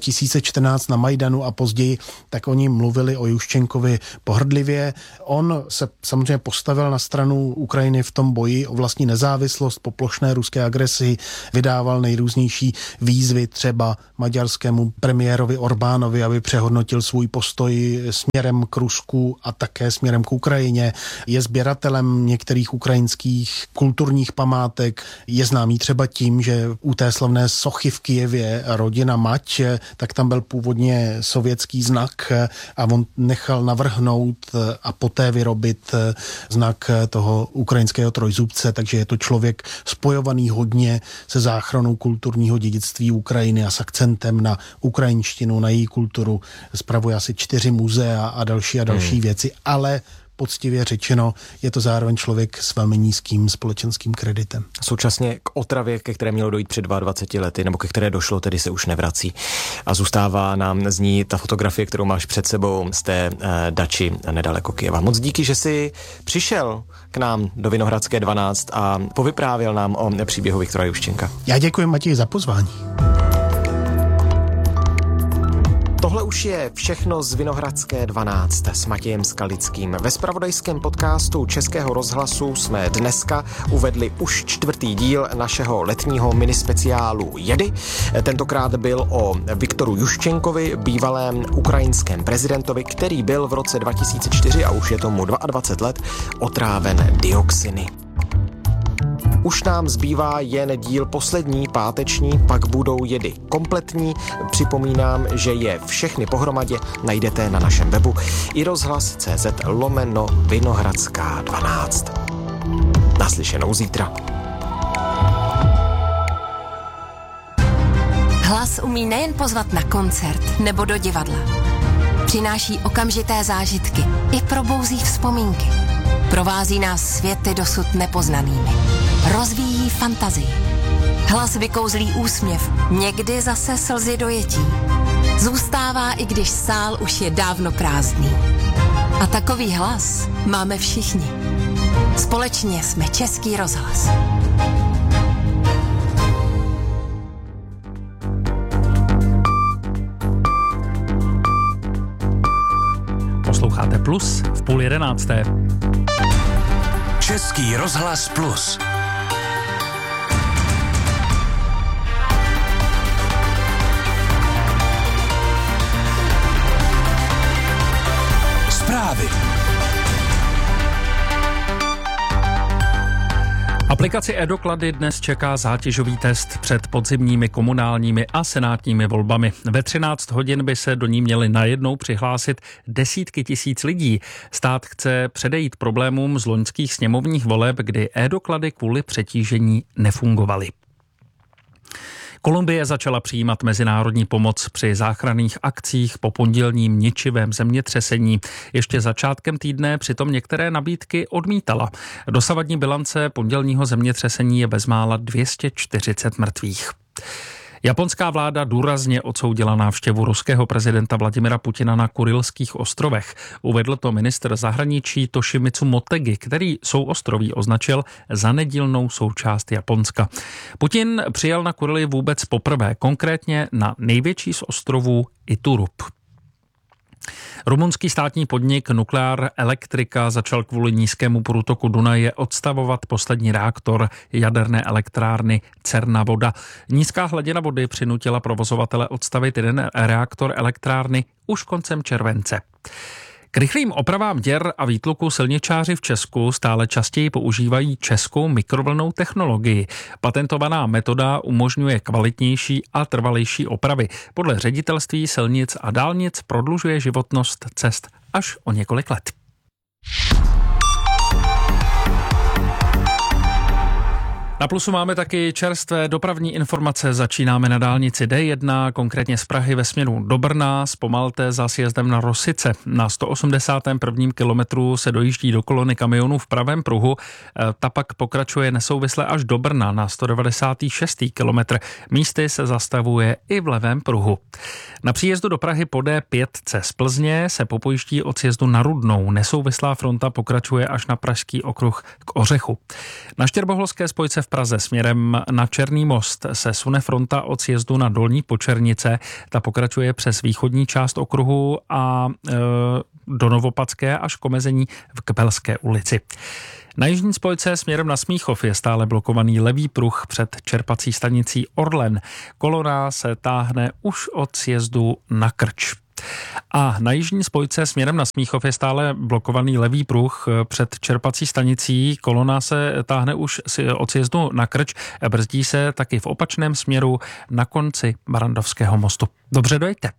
2014 na Majdanu a později, tak oni mluvili o Juščenkovi pohrdlivě. On se samozřejmě postavil na stranu Ukrajiny v tom boji o vlastní nezávislost po plošné ruské agresi, vydával nejrůznější výzvy třeba maďarskému premiérovi Orbánovi, aby přehodnotil svůj postoj směrem k Rusku a také směrem k Ukrajině. Je sběratelem některých ukrajinských kulturních památek. Je známý třeba tím, že u té slavné sochy v Kyjevě rodina Mať, tak tam byl původně sovětský znak a on nechal navrhnout a poté vyrobit znak toho ukrajinského trojzubce, takže je to člověk spojovaný hodně se záchranou kulturního dědictví Ukrajiny a s akcentem na ukrajinštinu, na její kulturu. Spravuje asi 4 muzea a další věci, ale poctivě řečeno, je to zároveň člověk s velmi nízkým společenským kreditem. Současně k otravě, ke které mělo dojít před 22 lety, nebo ke které došlo, tedy se už nevrací. A zůstává nám z ní ta fotografie, kterou máš před sebou z té dači nedaleko Kyjeva. Moc díky, že jsi přišel k nám do Vinohradské 12 a povyprávěl nám o příběhu Viktora Juščenka. Já děkuji, Matěji, za pozvání. Tohle už je všechno z Vinohradské 12 s Matějem Skalickým. Ve zpravodajském podcastu Českého rozhlasu jsme dneska uvedli už 4. díl našeho letního minispeciálu Jedy. Tentokrát byl o Viktoru Juščenkovi, bývalém ukrajinském prezidentovi, který byl v roce 2004 a už je tomu 22 let otráven dioxiny. Už nám zbývá jen díl poslední, páteční, pak budou jedy kompletní. Připomínám, že je všechny pohromadě najdete na našem webu iRozhlas.cz/Vinohradská 12. Naslyšenou zítra. Hlas umí nejen pozvat na koncert nebo do divadla. Přináší okamžité zážitky i probouzí vzpomínky. Provází nás světy dosud nepoznanými. Rozvíjí fantazii. Hlas vykouzlí úsměv, někdy zase slzy dojetí. Zůstává, i když sál už je dávno prázdný. A takový hlas máme všichni. Společně jsme Český rozhlas. Posloucháte Plus v 10:30. Český rozhlas Plus. Zprávy. Aplikaci e-doklady dnes čeká zátěžový test před podzimními komunálními a senátními volbami. Ve 13 hodin by se do ní měly najednou přihlásit desítky tisíc lidí. Stát chce předejít problémům z loňských sněmovních voleb, kdy e-doklady kvůli přetížení nefungovaly. Kolumbie začala přijímat mezinárodní pomoc při záchranných akcích po pondělním ničivém zemětřesení. Ještě začátkem týdne přitom některé nabídky odmítala. Dosavadní bilance pondělního zemětřesení je bezmála 240 mrtvých. Japonská vláda důrazně odsoudila návštěvu ruského prezidenta Vladimira Putina na Kurilských ostrovech. Uvedl to ministr zahraničí Toshimitsu Motegi, který souostroví označil za nedílnou součást Japonska. Putin přijel na Kurily vůbec poprvé, konkrétně na největší z ostrovů Iturup. Rumunský státní podnik Nuclear Electrica začal kvůli nízkému průtoku Dunaje odstavovat poslední reaktor jaderné elektrárny Cernavoda. Nízká hladina vody přinutila provozovatele odstavit jeden reaktor elektrárny už koncem července. K rychlým opravám děr a výtluku silničáři v Česku stále častěji používají českou mikrovlnnou technologii. Patentovaná metoda umožňuje kvalitnější a trvalejší opravy. Podle Ředitelství silnic a dálnic prodlužuje životnost cest až o několik let. Na Plusu máme taky čerstvé dopravní informace. Začínáme na dálnici D1, konkrétně z Prahy ve směru do Brna. Zpomalte za sjezdem na Rosice. Na 181. kilometru se dojíždí do kolony kamionů v pravém pruhu. Ta pak pokračuje nesouvisle až do Brna na 196. kilometr. Místy se zastavuje i v levém pruhu. Na příjezdu do Prahy po D5 z Plzně se popojíždí od sjezdu na Rudnou. Nesouvislá fronta pokračuje až na Pražský okruh k Ořechu. Na Štěrboholské spojce v Praze směrem na Černý most se sune fronta od sjezdu na Dolní Počernice. Ta pokračuje přes východní část okruhu a do Novopadské až k omezení v Kbelské ulici. Na jižní spojce směrem na Smíchov je stále blokovaný levý pruh před čerpací stanicí Orlen. Kolona se táhne už od sjezdu na Krč. A na jižní spojce směrem na Smíchov je stále blokovaný levý pruh před čerpací stanicí. Kolona se táhne už od sjezdu na Krč. Brzdí se taky v opačném směru na konci Barandovského mostu. Dobře, dojďte.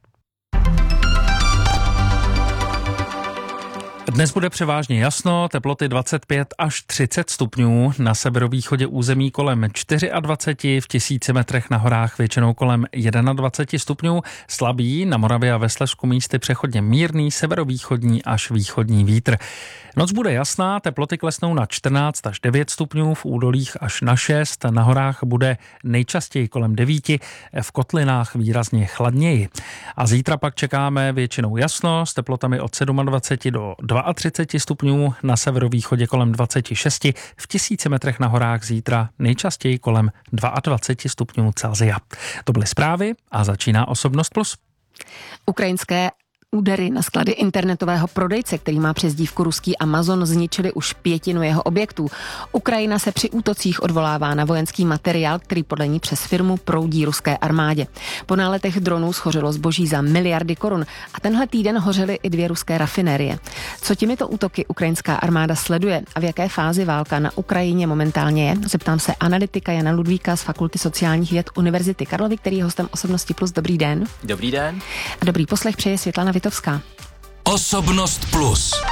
Dnes bude převážně jasno, teploty 25 až 30 stupňů, na severovýchodě území kolem 24, v 1000 metrech na horách většinou kolem 21 stupňů, slabý, na Moravě a ve Slezsku místy přechodně mírný severovýchodní až východní vítr. Noc bude jasná, teploty klesnou na 14 až 9 stupňů, v údolích až na 6, na horách bude nejčastěji kolem 9, v kotlinách výrazně chladněji. A zítra pak čekáme většinou jasno s teplotami od 27 do 32 stupňů, na severovýchodě kolem 26, v 1000 metrech na horách zítra nejčastěji kolem 22 stupňů Celsia. To byly zprávy a začíná Osobnost Plus. Ukrajinské údery na sklady internetového prodejce, který má přezdívku ruský Amazon, zničili už 1/5 jeho objektů. Ukrajina se při útocích odvolává na vojenský materiál, který podle ní přes firmu proudí ruské armádě. Po náletech dronů schořilo zboží za miliardy korun a tenhle týden hořely i 2 ruské rafinérie. Co těmito útoky ukrajinská armáda sleduje a v jaké fázi válka na Ukrajině momentálně je? Zeptám se analytika Jana Ludvíka z Fakulty sociálních věd Univerzity Karlovy, který je hostem Osobnosti Plus. Dobrý den. Dobrý den. A dobrý poslech přeje Světlana Vitovská. Osobnost Plus.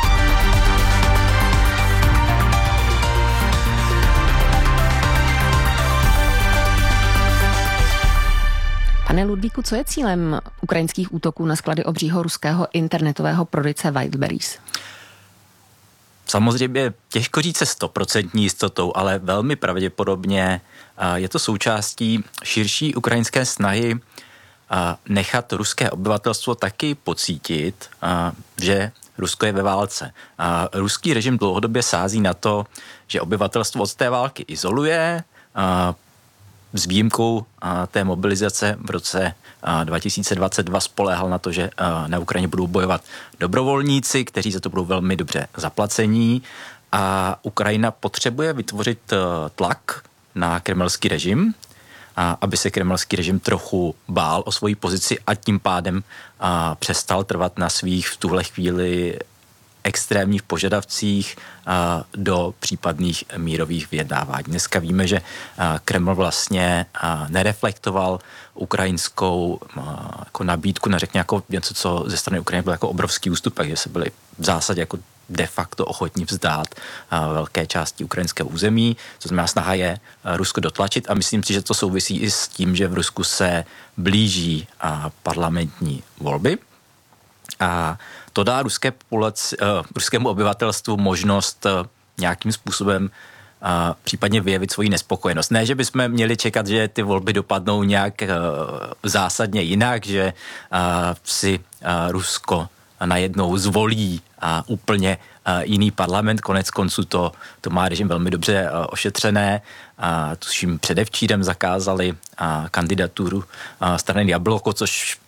Pane Ludvíku, co je cílem ukrajinských útoků na sklady obřího ruského internetového prodejce Wildberries? Samozřejmě těžko říct se 100% jistotou, ale velmi pravděpodobně je to součástí širší ukrajinské snahy nechat ruské obyvatelstvo taky pocítit, že Rusko je ve válce. Ruský režim dlouhodobě sází na to, že obyvatelstvo od té války izoluje, s výjimkou té mobilizace v roce 2022 spoléhal na to, že na Ukrajině budou bojovat dobrovolníci, kteří za to budou velmi dobře zaplacení, a Ukrajina potřebuje vytvořit tlak na kremelský režim, aby se kremelský režim trochu bál o svoji pozici a tím pádem přestal trvat na svých v tuhle chvíli extrémních požadavcích do případných mírových vyjednávání. Dneska víme, že Kreml vlastně nereflektoval ukrajinskou jako nabídku, neřekně jako něco, co ze strany Ukrajiny bylo jako obrovský ústupek, že se byli v zásadě jako de facto ochotní vzdát velké části ukrajinského území, co znamená snaha je Rusko dotlačit, a myslím si, že to souvisí i s tím, že v Rusku se blíží parlamentní volby a to dá ruskému obyvatelstvu možnost nějakým způsobem případně vyjevit svoji nespokojenost. Ne, že bychom měli čekat, že ty volby dopadnou nějak zásadně jinak, že si Rusko najednou zvolí úplně jiný parlament. Konec konců to má režim velmi dobře ošetřené. Tuším předevčírem zakázali kandidaturu strany Jabloko, což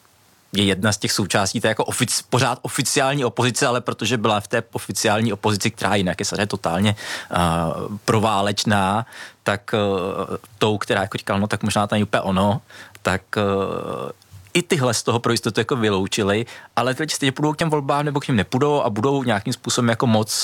je jedna z těch součástí té jako pořád oficiální opozice, ale protože byla v té oficiální opozici, která jinak je samozřejmě totálně proválečná, tak tou, která jako říkala, no tak možná to není úplně ono, tak i tyhle z toho pro jistotu jako vyloučili, ale teď stejně půjdou k těm volbám nebo k ním nepůjdou a budou nějakým způsobem jako moc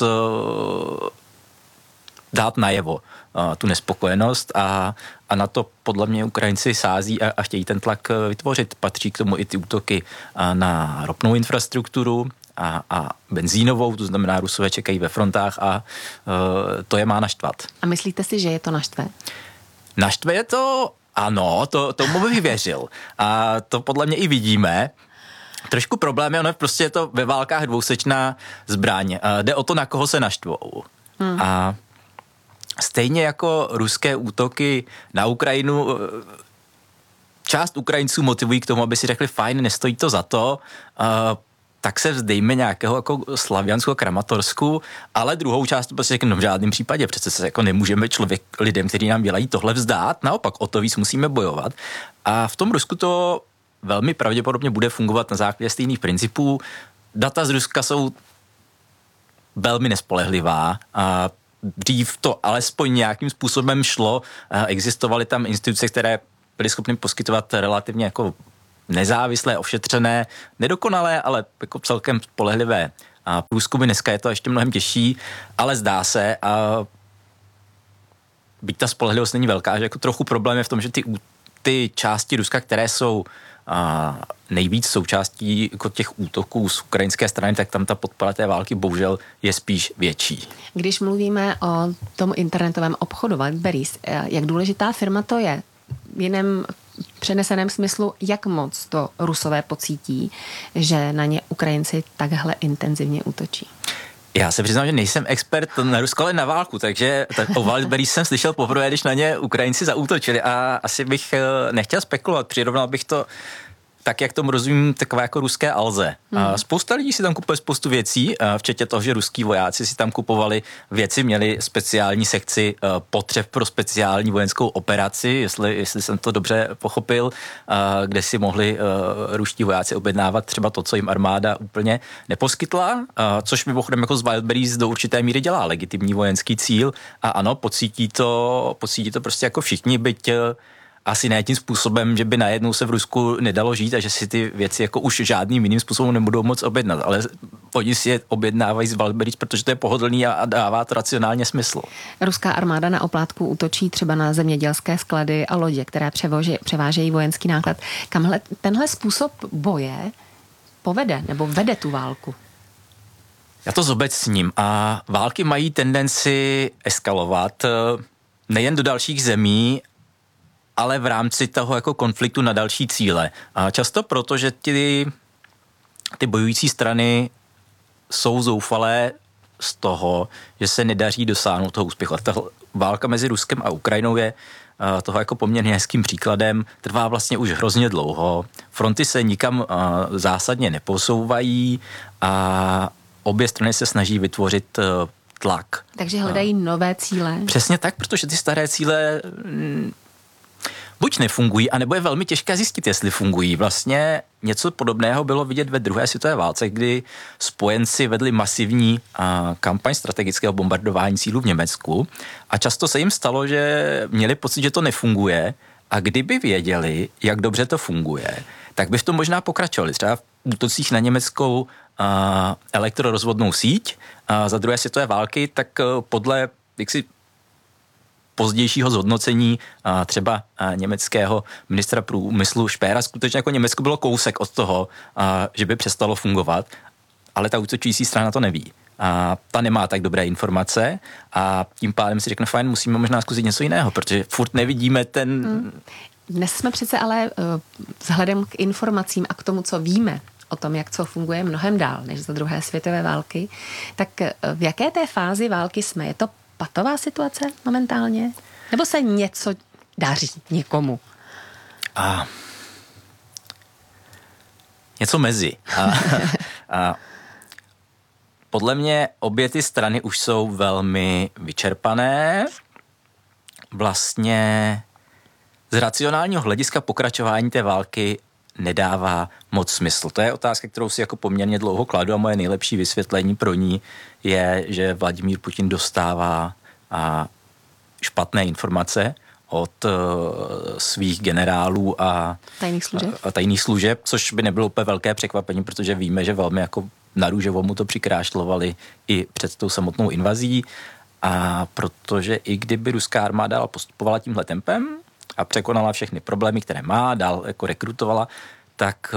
dát najevo tu nespokojenost a na to podle mě Ukrajinci sází a chtějí ten tlak vytvořit. Patří k tomu i ty útoky na ropnou infrastrukturu a benzínovou, to znamená Rusové čekají ve frontách a to je má naštvat. A myslíte si, že je to naštve? Naštve je to, ano, tomu bych věřil. A to podle mě i vidíme. Trošku problém je, prostě je to ve válkách dvousečná zbraň. Jde o to, na koho se naštvou. A stejně jako ruské útoky na Ukrajinu, část Ukrajinců motivují k tomu, aby si řekli, fajn, nestojí to za to, tak se vzdejme nějakého jako Slaviansku a Kramatorsku, ale druhou část prostě řekne, no v žádném případě, přece se jako nemůžeme lidem, kteří nám dělají tohle vzdát, naopak o to víc musíme bojovat. A v tom Rusku to velmi pravděpodobně bude fungovat na základě stejných principů. Data z Ruska jsou velmi nespolehlivá a dřív to alespoň nějakým způsobem šlo. Existovaly tam instituce, které byly schopny poskytovat relativně jako nezávislé, ošetřené, nedokonalé, ale jako celkem spolehlivé průzkumy. Dneska je to ještě mnohem těžší, ale zdá se, byť ta spolehlivost není velká, že jako trochu problém je v tom, že ty části Ruska, které jsou nejvíc součástí jako těch útoků z ukrajinské strany, tak tam ta podpora té války bohužel je spíš větší. Když mluvíme o tom internetovém obchodu Wildberries, jak důležitá firma to je? V jiném přeneseném smyslu, jak moc to Rusové pocítí, že na ně Ukrajinci takhle intenzivně útočí? Já se přiznám, že nejsem expert na Rusko, ale na válku, takže o Wildberries jsem slyšel poprvé, když na ně Ukrajinci zaútočili a asi bych nechtěl spekulovat, přirovnal bych to tak, jak tomu rozumím, takové jako ruské Alze. Spousta lidí si tam kupuje spoustu věcí, včetně toho, že ruský vojáci si tam kupovali věci, měli speciální sekci potřeb pro speciální vojenskou operaci, jestli jsem to dobře pochopil, kde si mohli ruští vojáci objednávat třeba to, co jim armáda úplně neposkytla, což mimochodem jako z Wildberries do určité míry dělá legitimní vojenský cíl a ano, pocítí to prostě jako všichni, byť asi ne tím způsobem, že by najednou se v Rusku nedalo žít a že si ty věci jako už žádným jiným způsobem nebudou moc objednat, ale oni si je objednávají z Wildberries, protože to je pohodlný a dává to racionálně smysl. Ruská armáda na oplátku útočí třeba na zemědělské sklady a lodě, které převážejí vojenský náklad. Kamhle tenhle způsob boje povede nebo vede tu válku? Já to zobecním a války mají tendenci eskalovat nejen do dalších zemí, ale v rámci toho jako konfliktu na další cíle. A často proto, že ty bojující strany jsou zoufalé z toho, že se nedaří dosáhnout toho úspěchu. A ta válka mezi Ruskem a Ukrajinou je toho jako poměrně hezkým příkladem. Trvá vlastně už hrozně dlouho. Fronty se nikam zásadně neposouvají a obě strany se snaží vytvořit tlak. Takže hledají nové cíle. Přesně tak, protože ty staré cíle buď nefungují, anebo je velmi těžké zjistit, jestli fungují. Vlastně něco podobného bylo vidět ve druhé světové válce, kdy spojenci vedli masivní kampaň strategického bombardování cílů v Německu a často se jim stalo, že měli pocit, že to nefunguje a kdyby věděli, jak dobře to funguje, tak by v tom možná pokračovali. Třeba v útocích na německou elektrorozvodnou síť za druhé světové války, tak podle pozdějšího zhodnocení třeba německého ministra průmyslu Špéra skutečně jako Německo bylo kousek od toho, že by přestalo fungovat, ale ta útočující strana to neví. A ta nemá tak dobré informace a tím pádem si řekne, fajn, musíme možná zkusit něco jiného, protože furt nevidíme ten... Dnes jsme přece ale vzhledem k informacím a k tomu, co víme o tom, jak co funguje, mnohem dál než za druhé světové války, tak v jaké té fázi války jsme? Je to patová situace momentálně? Nebo se něco daří někomu? Něco mezi. Podle mě obě ty strany už jsou velmi vyčerpané. Vlastně z racionálního hlediska pokračování té války nedává moc smysl. To je otázka, kterou si jako poměrně dlouho kladu a moje nejlepší vysvětlení pro ní je, že Vladimír Putin dostává špatné informace od svých generálů a tajných služeb, což by nebylo úplně velké překvapení, protože víme, že velmi jako narůžovo mu to přikrášlovali i před tou samotnou invazí. A protože i kdyby ruská armáda postupovala tímhle tempem a překonala všechny problémy, které má, dál jako rekrutovala, tak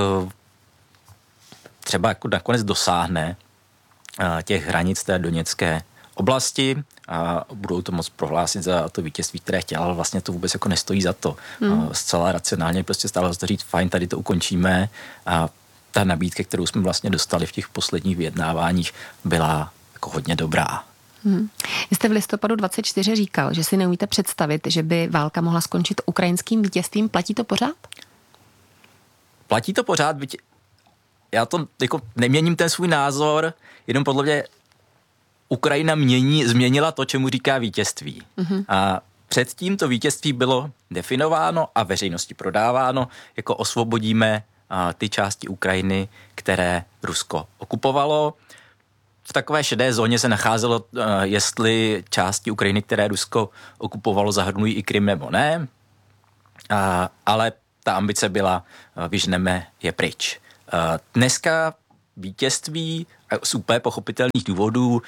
třeba jako nakonec dosáhne těch hranic té doněcké oblasti a budou to moc prohlásit za to vítězství, které chtěla, ale vlastně to vůbec jako nestojí za to. Zcela racionálně prostě stále to říct, fajn, tady to ukončíme a ta nabídka, kterou jsme vlastně dostali v těch posledních vyjednáváních, byla jako hodně dobrá. Vy jste v listopadu 24 říkal, že si neumíte představit, že by válka mohla skončit ukrajinským vítězstvím. Platí to pořád? Platí to pořád, byť já to jako neměním ten svůj názor, jenom podle mě Ukrajina změnila to, čemu říká vítězství. A předtím to vítězství bylo definováno a veřejnosti prodáváno, jako osvobodíme ty části Ukrajiny, které Rusko okupovalo. V takové šedé zóně se nacházelo, jestli části Ukrajiny, které Rusko okupovalo, zahrnují i Krym nebo ne. Ale ta ambice byla, vyžneme je pryč. Dneska vítězství z úplně pochopitelných důvodů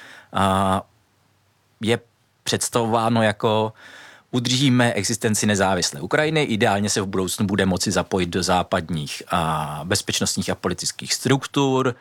je představováno jako udržíme existenci nezávislé Ukrajiny, ideálně se v budoucnu bude moci zapojit do západních bezpečnostních a politických struktur,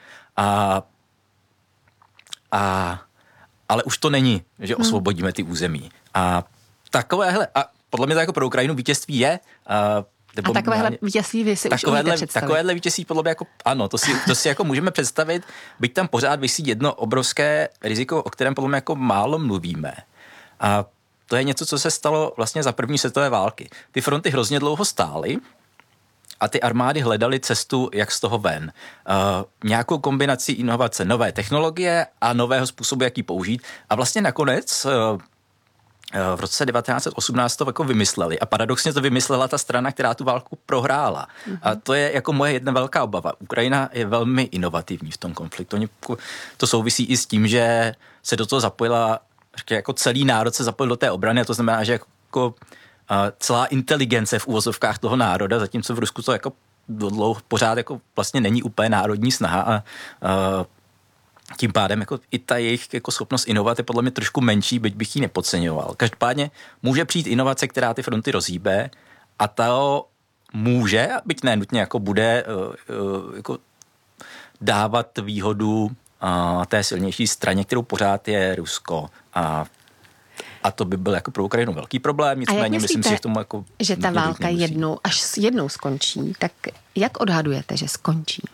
ale už to není, že osvobodíme ty území. A takovéhle, a podle mě to jako pro Ukrajinu vítězství je. A takovéhle vítězství vy si už umíte představit. Takovéhle vítězství podle mě jako, ano, to si jako můžeme představit, byť tam pořád visí jedno obrovské riziko, o kterém podle mě jako málo mluvíme. A to je něco, co se stalo vlastně za první světové války. Ty fronty hrozně dlouho stály a ty armády hledaly cestu, jak z toho ven. Nějakou kombinaci inovace, nové technologie a nového způsobu, jak ji použít. A vlastně nakonec v roce 1918 to jako vymysleli. A paradoxně to vymyslela ta strana, která tu válku prohrála. A to je jako moje jedna velká obava. Ukrajina je velmi inovativní v tom konfliktu. To souvisí i s tím, že se do toho zapojila, jako celý národ se zapojil do té obrany, a to znamená, že jako celá inteligence v úvozovkách toho národa, zatímco v Rusku to jako dlouho pořád jako vlastně není úplně národní snaha a tím pádem jako i ta jejich jako schopnost inovat je podle mě trošku menší, byť bych ji nepodceňoval. Každopádně může přijít inovace, která ty fronty rozhýbe a to může, byť ne nutně jako bude jako dávat výhodu té silnější straně, kterou pořád je Rusko. A to by byl jako pro Ukrajinu velký problém, nicméně myslím si, že k tomu jako že ta válka jednou skončí, tak jak odhadujete, že skončí?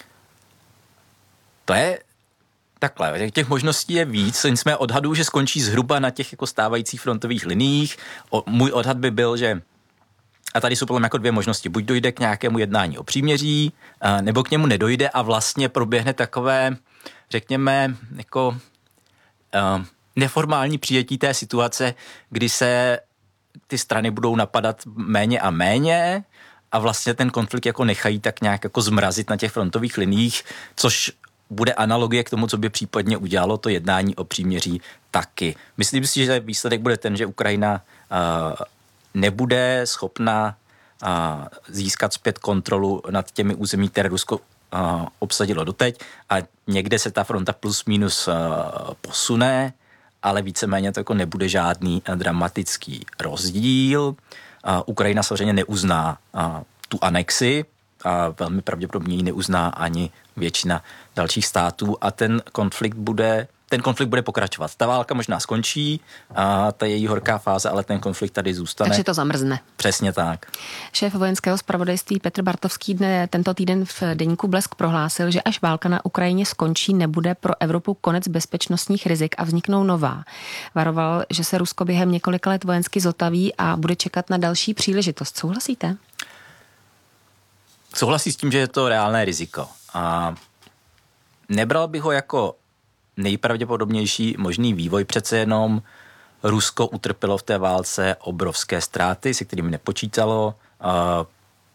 To je takhle, těch možností je víc, nicméně odhaduju, že skončí zhruba na těch jako stávajících frontových liniích. Můj odhad by byl, že a tady jsou podle mě jako dvě možnosti. Buď dojde k nějakému jednání o příměří, nebo k němu nedojde a vlastně proběhne takové, řekněme, jako neformální přijetí té situace, kdy se ty strany budou napadat méně a méně a vlastně ten konflikt jako nechají tak nějak jako zmrazit na těch frontových liniích, což bude analogie k tomu, co by případně udělalo to jednání o příměří taky. Myslím si, že výsledek bude ten, že Ukrajina nebude schopna získat zpět kontrolu nad těmi území, které Rusko obsadilo doteď a někde se ta fronta plus minus posune, ale víceméně to jako nebude žádný dramatický rozdíl. Ukrajina samozřejmě neuzná tu anexi a velmi pravděpodobně ji neuzná ani většina dalších států a ten konflikt bude pokračovat. Ta válka možná skončí, ta její horká fáze, ale ten konflikt tady zůstane. Takže to zamrzne. Přesně tak. Šéf vojenského zpravodajství Petr Bartovský tento týden v deníku Blesk prohlásil, že až válka na Ukrajině skončí, nebude pro Evropu konec bezpečnostních rizik a vzniknou nová. Varoval, že se Rusko během několika let vojensky zotaví a bude čekat na další příležitost. Souhlasíte? Souhlasí s tím, že je to reálné riziko. A nebral bych ho jako nejpravděpodobnější možný vývoj, přece jenom Rusko utrpělo v té válce obrovské ztráty, se kterými nepočítalo.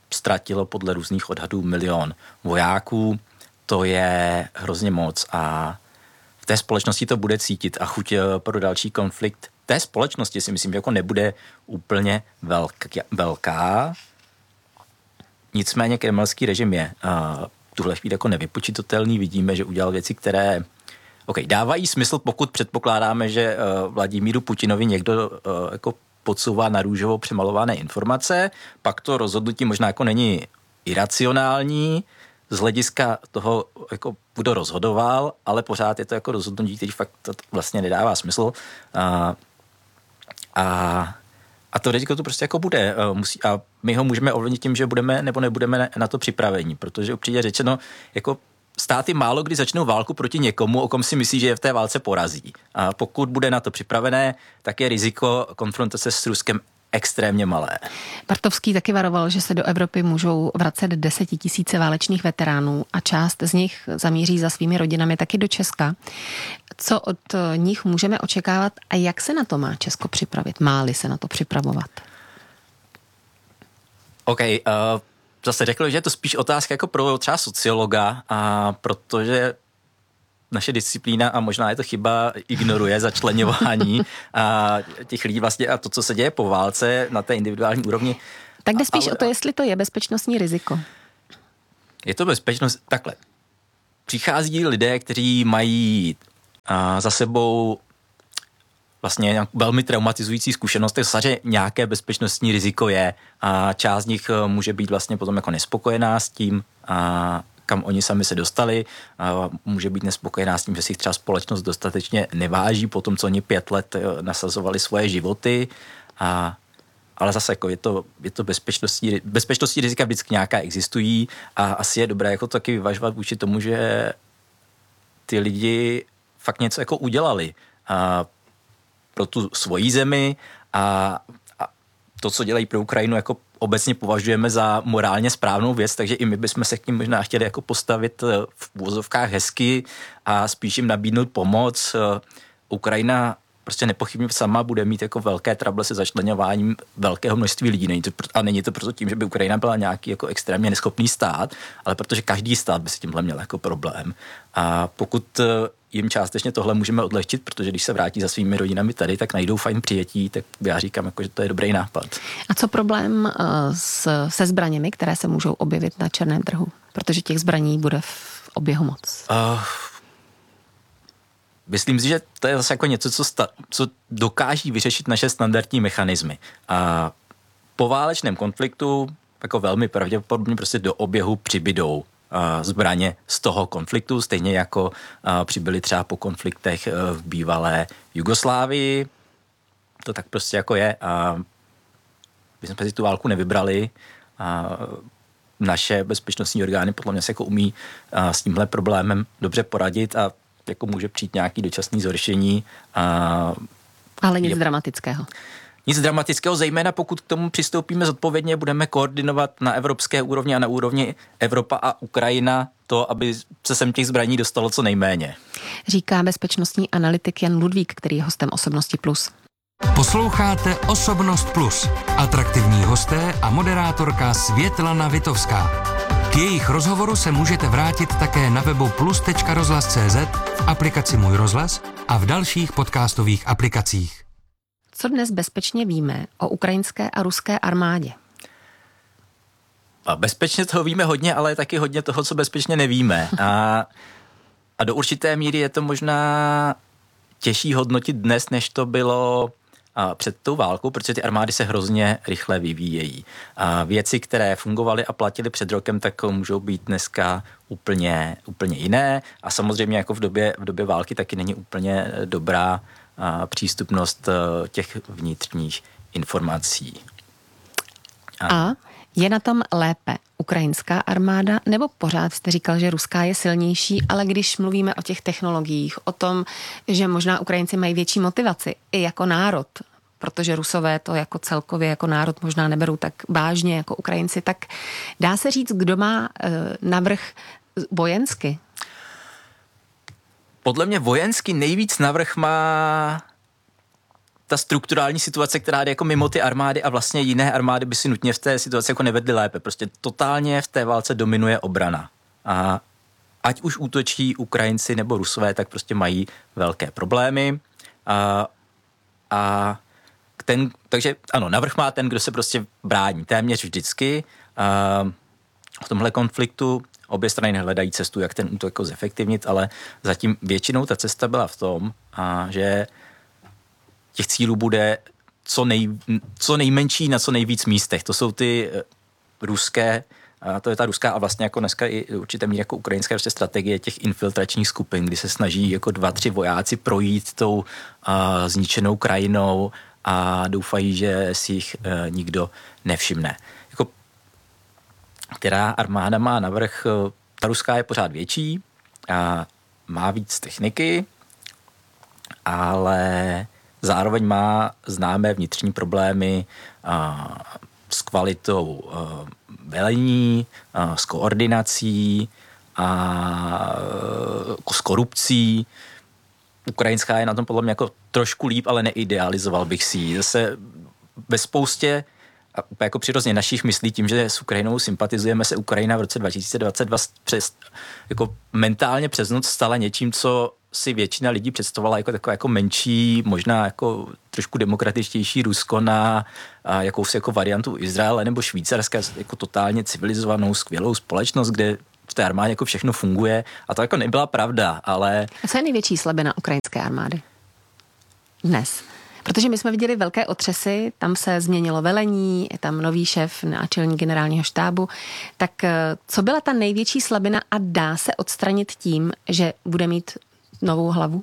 ztratilo podle různých odhadů 1 milion vojáků. To je hrozně moc a v té společnosti to bude cítit a chuť pro další konflikt té společnosti si myslím, že jako nebude úplně velká. Nicméně kremelský režim je tuhle chvíli jako nevypočitatelný. Vidíme, že udělal věci, které dávají smysl, pokud předpokládáme, že Vladimíru Putinovi někdo jako podsouvá na růžovo přemalované informace, pak to rozhodnutí možná jako není iracionální, z hlediska toho, jako kdo rozhodoval, ale pořád je to jako rozhodnutí, který fakt vlastně nedává smysl. A to riziko to prostě jako bude. A my ho můžeme ovlivnit tím, že budeme nebo nebudeme na to připraveni, protože upřímně řečeno, jako státy málo kdy začnou válku proti někomu, o kom si myslí, že je v té válce porazí. A pokud bude na to připravené, tak je riziko konfrontace s Ruskem extrémně malé. Bartovský taky varoval, že se do Evropy můžou vracet 10 000 válečných veteránů a část z nich zamíří za svými rodinami taky do Česka. Co od nich můžeme očekávat a jak se na to má Česko připravit? Má-li se na to připravovat? Zase řekl, že je to spíš otázka jako pro třeba sociologa, protože naše disciplína, a možná je to chyba, ignoruje začleňování těch lidí vlastně a to, co se děje po válce na té individuální úrovni. Tak jde spíš o to, jestli to je bezpečnostní riziko. Je to bezpečnost, takhle. Přichází lidé, kteří mají za sebou vlastně velmi traumatizující zkušenosti, že nějaké bezpečnostní riziko je a část z nich může být vlastně potom jako nespokojená s tím, kam oni sami se dostali. Může být nespokojená s tím, že si třeba společnost dostatečně neváží po tom, co oni 5 let nasazovali svoje životy. Ale zase jako je to bezpečnostní rizika vždycky nějaká existují a asi je dobré jako taky vyvažovat vůči tomu, že ty lidi fakt něco jako udělali pro tu svoji zemi a to, co dělají pro Ukrajinu, jako obecně považujeme za morálně správnou věc, takže i my bychom se k tím možná chtěli jako postavit v úvozovkách hezky a spíš jim nabídnout pomoc. Ukrajina prostě nepochybně sama bude mít jako velké trable se začleňováním velkého množství lidí. Není to proto tím, že by Ukrajina byla nějaký jako extrémně neschopný stát, ale protože každý stát by si tímhle měl jako problém. A pokud jim částečně tohle můžeme odlehčit, protože když se vrátí za svými rodinami tady, tak najdou fajn přijetí, tak já říkám, jako, že to je dobrý nápad. A co problém se zbraněmi, které se můžou objevit na černém trhu? Protože těch zbraní bude v oběhu moc. Myslím si, že to je zase jako něco, co dokáží vyřešit naše standardní mechanismy. A po válečném konfliktu jako velmi pravděpodobně prostě do oběhu přibydou zbraně z toho konfliktu, stejně jako přibyly třeba po konfliktech v bývalé Jugoslávii. To tak prostě jako je. My jsme si tu válku nevybrali. Naše bezpečnostní orgány podle mě se jako umí s tímhle problémem dobře poradit a jako může přijít nějaký dočasný zhoršení. Ale nic dramatického. Nic dramatického, zejména pokud k tomu přistoupíme zodpovědně, budeme koordinovat na evropské úrovni a na úrovni Evropa a Ukrajina to, aby se sem těch zbraní dostalo co nejméně. Říká bezpečnostní analytik Jan Ludvík, který je hostem Osobnosti Plus. Posloucháte Osobnost Plus. Atraktivní hosté a moderátorka Světlana Vitovská. K jejich rozhovoru se můžete vrátit také na webu plus.rozhlas.cz, v aplikaci Můj rozhlas a v dalších podcastových aplikacích. Co dnes bezpečně víme o ukrajinské a ruské armádě? A bezpečně toho víme hodně, ale taky hodně toho, co bezpečně nevíme. A do určité míry je to možná těžší hodnotit dnes, než to bylo před tou válkou, protože ty armády se hrozně rychle vyvíjejí. A věci, které fungovaly a platily před rokem, tak můžou být dneska úplně jiné. A samozřejmě jako v době války taky není úplně dobrá přístupnost těch vnitřních informací. A je na tom lépe ukrajinská armáda, nebo pořád jste říkal, že ruská je silnější, ale když mluvíme o těch technologiích, o tom, že možná Ukrajinci mají větší motivaci i jako národ, protože Rusové to jako celkově jako národ možná neberou tak vážně jako Ukrajinci, tak dá se říct, kdo má navrch vojensky? Podle mě vojensky nejvíc navrch má ta strukturální situace, která jde jako mimo ty armády a vlastně jiné armády by si nutně v té situaci jako nevedly lépe. Prostě totálně v té válce dominuje obrana. A ať už útočí Ukrajinci nebo Rusové, tak prostě mají velké problémy. Takže ano, navrch má ten, kdo se prostě brání téměř vždycky. V tomhle konfliktu obě strany hledají cestu, jak ten útok jako zefektivnit, ale zatím většinou ta cesta byla v tom, že těch cílů bude co nejmenší na co nejvíc místech. To jsou ty ruské, to je ta ruská a vlastně jako dneska i určitě míry jako ukrajinská prostě strategie těch infiltračních skupin, kdy se snaží jako 2-3 vojáci projít tou zničenou krajinou a doufají, že si jich nikdo nevšimne. Jako, která armáda má navrch, ta ruská je pořád větší, má víc techniky, ale zároveň má známé vnitřní problémy s kvalitou velení, s koordinací a s korupcí. Ukrajinská je na tom podle mě jako trošku líp, ale neidealizoval bych si ji. Zase ve spoustě jako přirozeně našich myslí tím, že s Ukrajinou sympatizujeme, se Ukrajina v roce 2022 jako mentálně přes noc stala něčím, co si většina lidí představovala jako takové jako menší, možná jako trošku demokratičtější Rusko na jakousi jako variantu Izraele nebo Švýcarska, jako totálně civilizovanou, skvělou společnost, kde v té armádě jako všechno funguje. A to jako nebyla pravda, ale... A co je největší slabina ukrajinské armády dnes? Protože my jsme viděli velké otřesy, tam se změnilo velení, je tam nový šéf náčelník generálního štábu. Tak co byla ta největší slabina a dá se odstranit tím, že bude mít novou hlavu?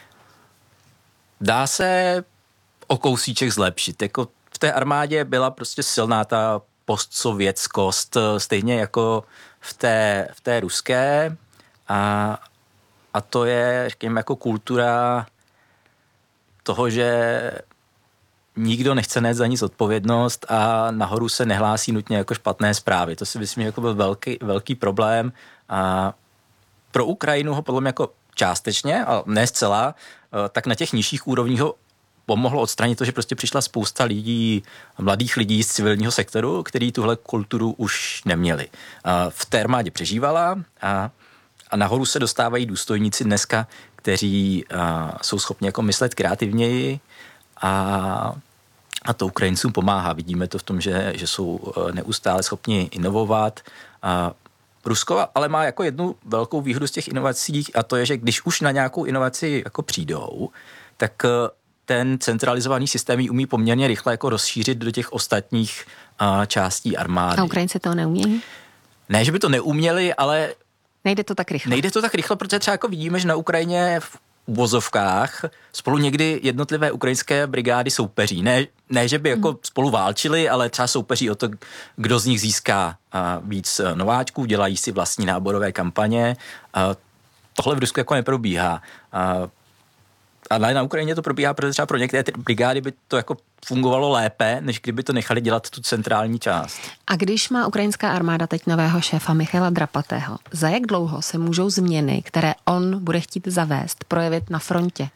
Dá se o kousíček zlepšit. Jako v té armádě byla prostě silná ta postsovětskost, stejně jako v té ruské. A to je, řekněme, jako kultura toho, že nikdo nechce nést za nic odpovědnost a nahoru se nehlásí nutně jako špatné zprávy. To si myslím, že jako byl velký problém. A pro Ukrajinu ho podle mě jako částečně, ale ne zcela, tak na těch nižších úrovních ho pomohlo odstranit to, že prostě přišla spousta lidí, mladých lidí z civilního sektoru, který tuhle kulturu už neměli. V té armádě přežívala a nahoru se dostávají důstojníci dneska, kteří jsou schopni jako myslet kreativněji a to Ukrajincům pomáhá. Vidíme to v tom, že jsou neustále schopni inovovat. Rusko ale má jako jednu velkou výhodu z těch inovací a to je, že když už na nějakou inovaci jako přijdou, tak ten centralizovaný systém ji umí poměrně rychle jako rozšířit do těch ostatních částí armády. A Ukrajinci to neumějí? Ne, že by to neuměli, ale nejde to tak rychle. Nejde to tak rychle, protože třeba jako vidíme, že na Ukrajině v uvozovkách spolu někdy jednotlivé ukrajinské brigády soupeří. Ne že by jako spolu válčili, ale třeba soupeří o to, kdo z nich získá víc nováčků, dělají si vlastní náborové kampaně. Tohle v Rusku jako neprobíhá. A na Ukrajině to probíhá, protože třeba pro některé brigády by to jako fungovalo lépe, než kdyby to nechali dělat tu centrální část. A když má ukrajinská armáda teď nového šéfa Michaila Drapatého, za jak dlouho se můžou změny, které on bude chtít zavést, projevit na frontě?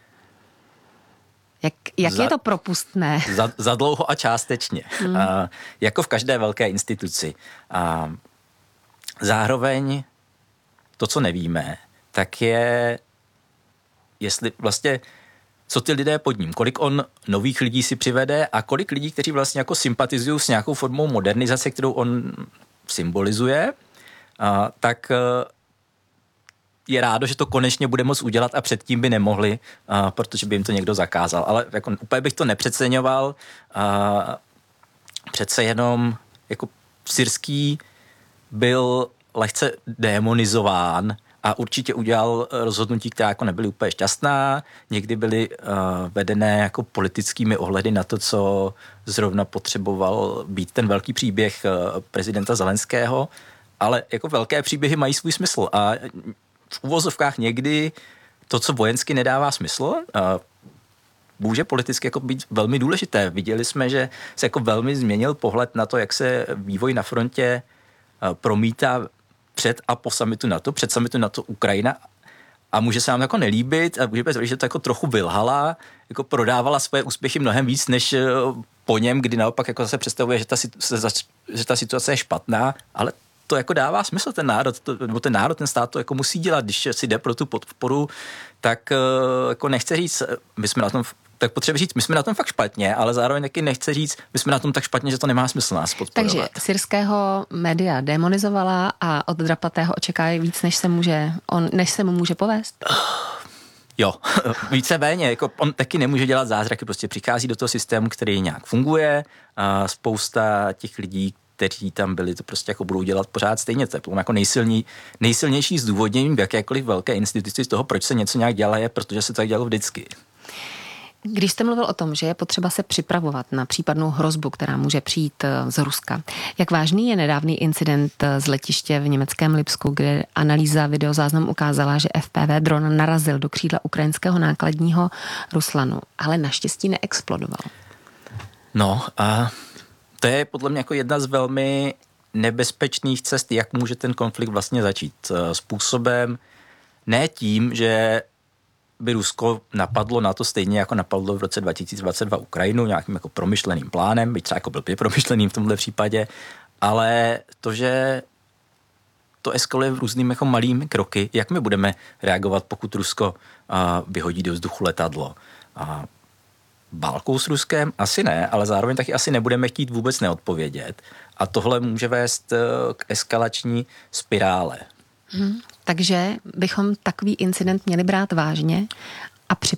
Jak je to propustné? Za dlouho a částečně. Jako v každé velké instituci. Zároveň to, co nevíme, tak je, jestli vlastně co ty lidé pod ním, kolik on nových lidí si přivede a kolik lidí, kteří vlastně jako sympatizují s nějakou formou modernizace, kterou on symbolizuje, tak je rádo, že to konečně bude moct udělat a předtím by nemohli, protože by jim to někdo zakázal. Ale jako úplně bych to nepřeceňoval. Přece jenom jako Syrský byl lehce demonizován a určitě udělal rozhodnutí, která jako nebyly úplně šťastná. Někdy byly vedené jako politickými ohledy na to, co zrovna potřeboval být ten velký příběh prezidenta Zelenského. Ale jako velké příběhy mají svůj smysl a v uvozovkách někdy to, co vojensky nedává smysl, může politicky jako být velmi důležité. Viděli jsme, že se jako velmi změnil pohled na to, jak se vývoj na frontě promítá před a po summitu NATO, před summitu NATO Ukrajina a může se nám jako nelíbit a může být, že to jako trochu vylhala, jako prodávala svoje úspěchy mnohem víc, než po něm, kdy naopak jako zase představuje, že ta situace je špatná, ale to jako dává smysl, ten národ, ten stát to jako musí dělat, když si jde pro tu podporu, tak jako nechce říct, my jsme na tom, tak potřebuje říct, my jsme na tom fakt špatně, ale zároveň taky nechce říct, my jsme na tom tak špatně, že to nemá smysl nás podporovat. Takže syrského média demonizovala a od Drapatého očekávají víc, než se mu může povést? Jo, víceméně, jako on taky nemůže dělat zázraky, prostě přichází do toho systému, který nějak funguje a spousta těch lidí, kteří tam byli, to prostě jako budou dělat pořád stejně. To je jako nejsilnější zdůvodnění v jakékoliv velké instituci z toho, proč se něco nějak dělá, je, protože se to tak dělalo vždycky. Když jste mluvil o tom, že je potřeba se připravovat na případnou hrozbu, která může přijít z Ruska, jak vážný je nedávný incident z letiště v německém Lipsku, kde analýza videozáznamu ukázala, že FPV dron narazil do křídla ukrajinského nákladního Ruslanu, ale naštěstí neexplodoval. No a to je podle mě jako jedna z velmi nebezpečných cest, jak může ten konflikt vlastně začít. Způsobem ne tím, že by Rusko napadlo na to stejně, jako napadlo v roce 2022 Ukrajinu, nějakým jako promyšleným plánem, byť třeba jako blbě promyšleným v tomhle případě, ale to, že to eskaluje různými jako malými kroky, jak my budeme reagovat, pokud Rusko vyhodí do vzduchu letadlo. Válkou s Ruskem? Asi ne, ale zároveň taky asi nebudeme chtít vůbec neodpovědět. A tohle může vést k eskalační spirále. Takže bychom takový incident měli brát vážně a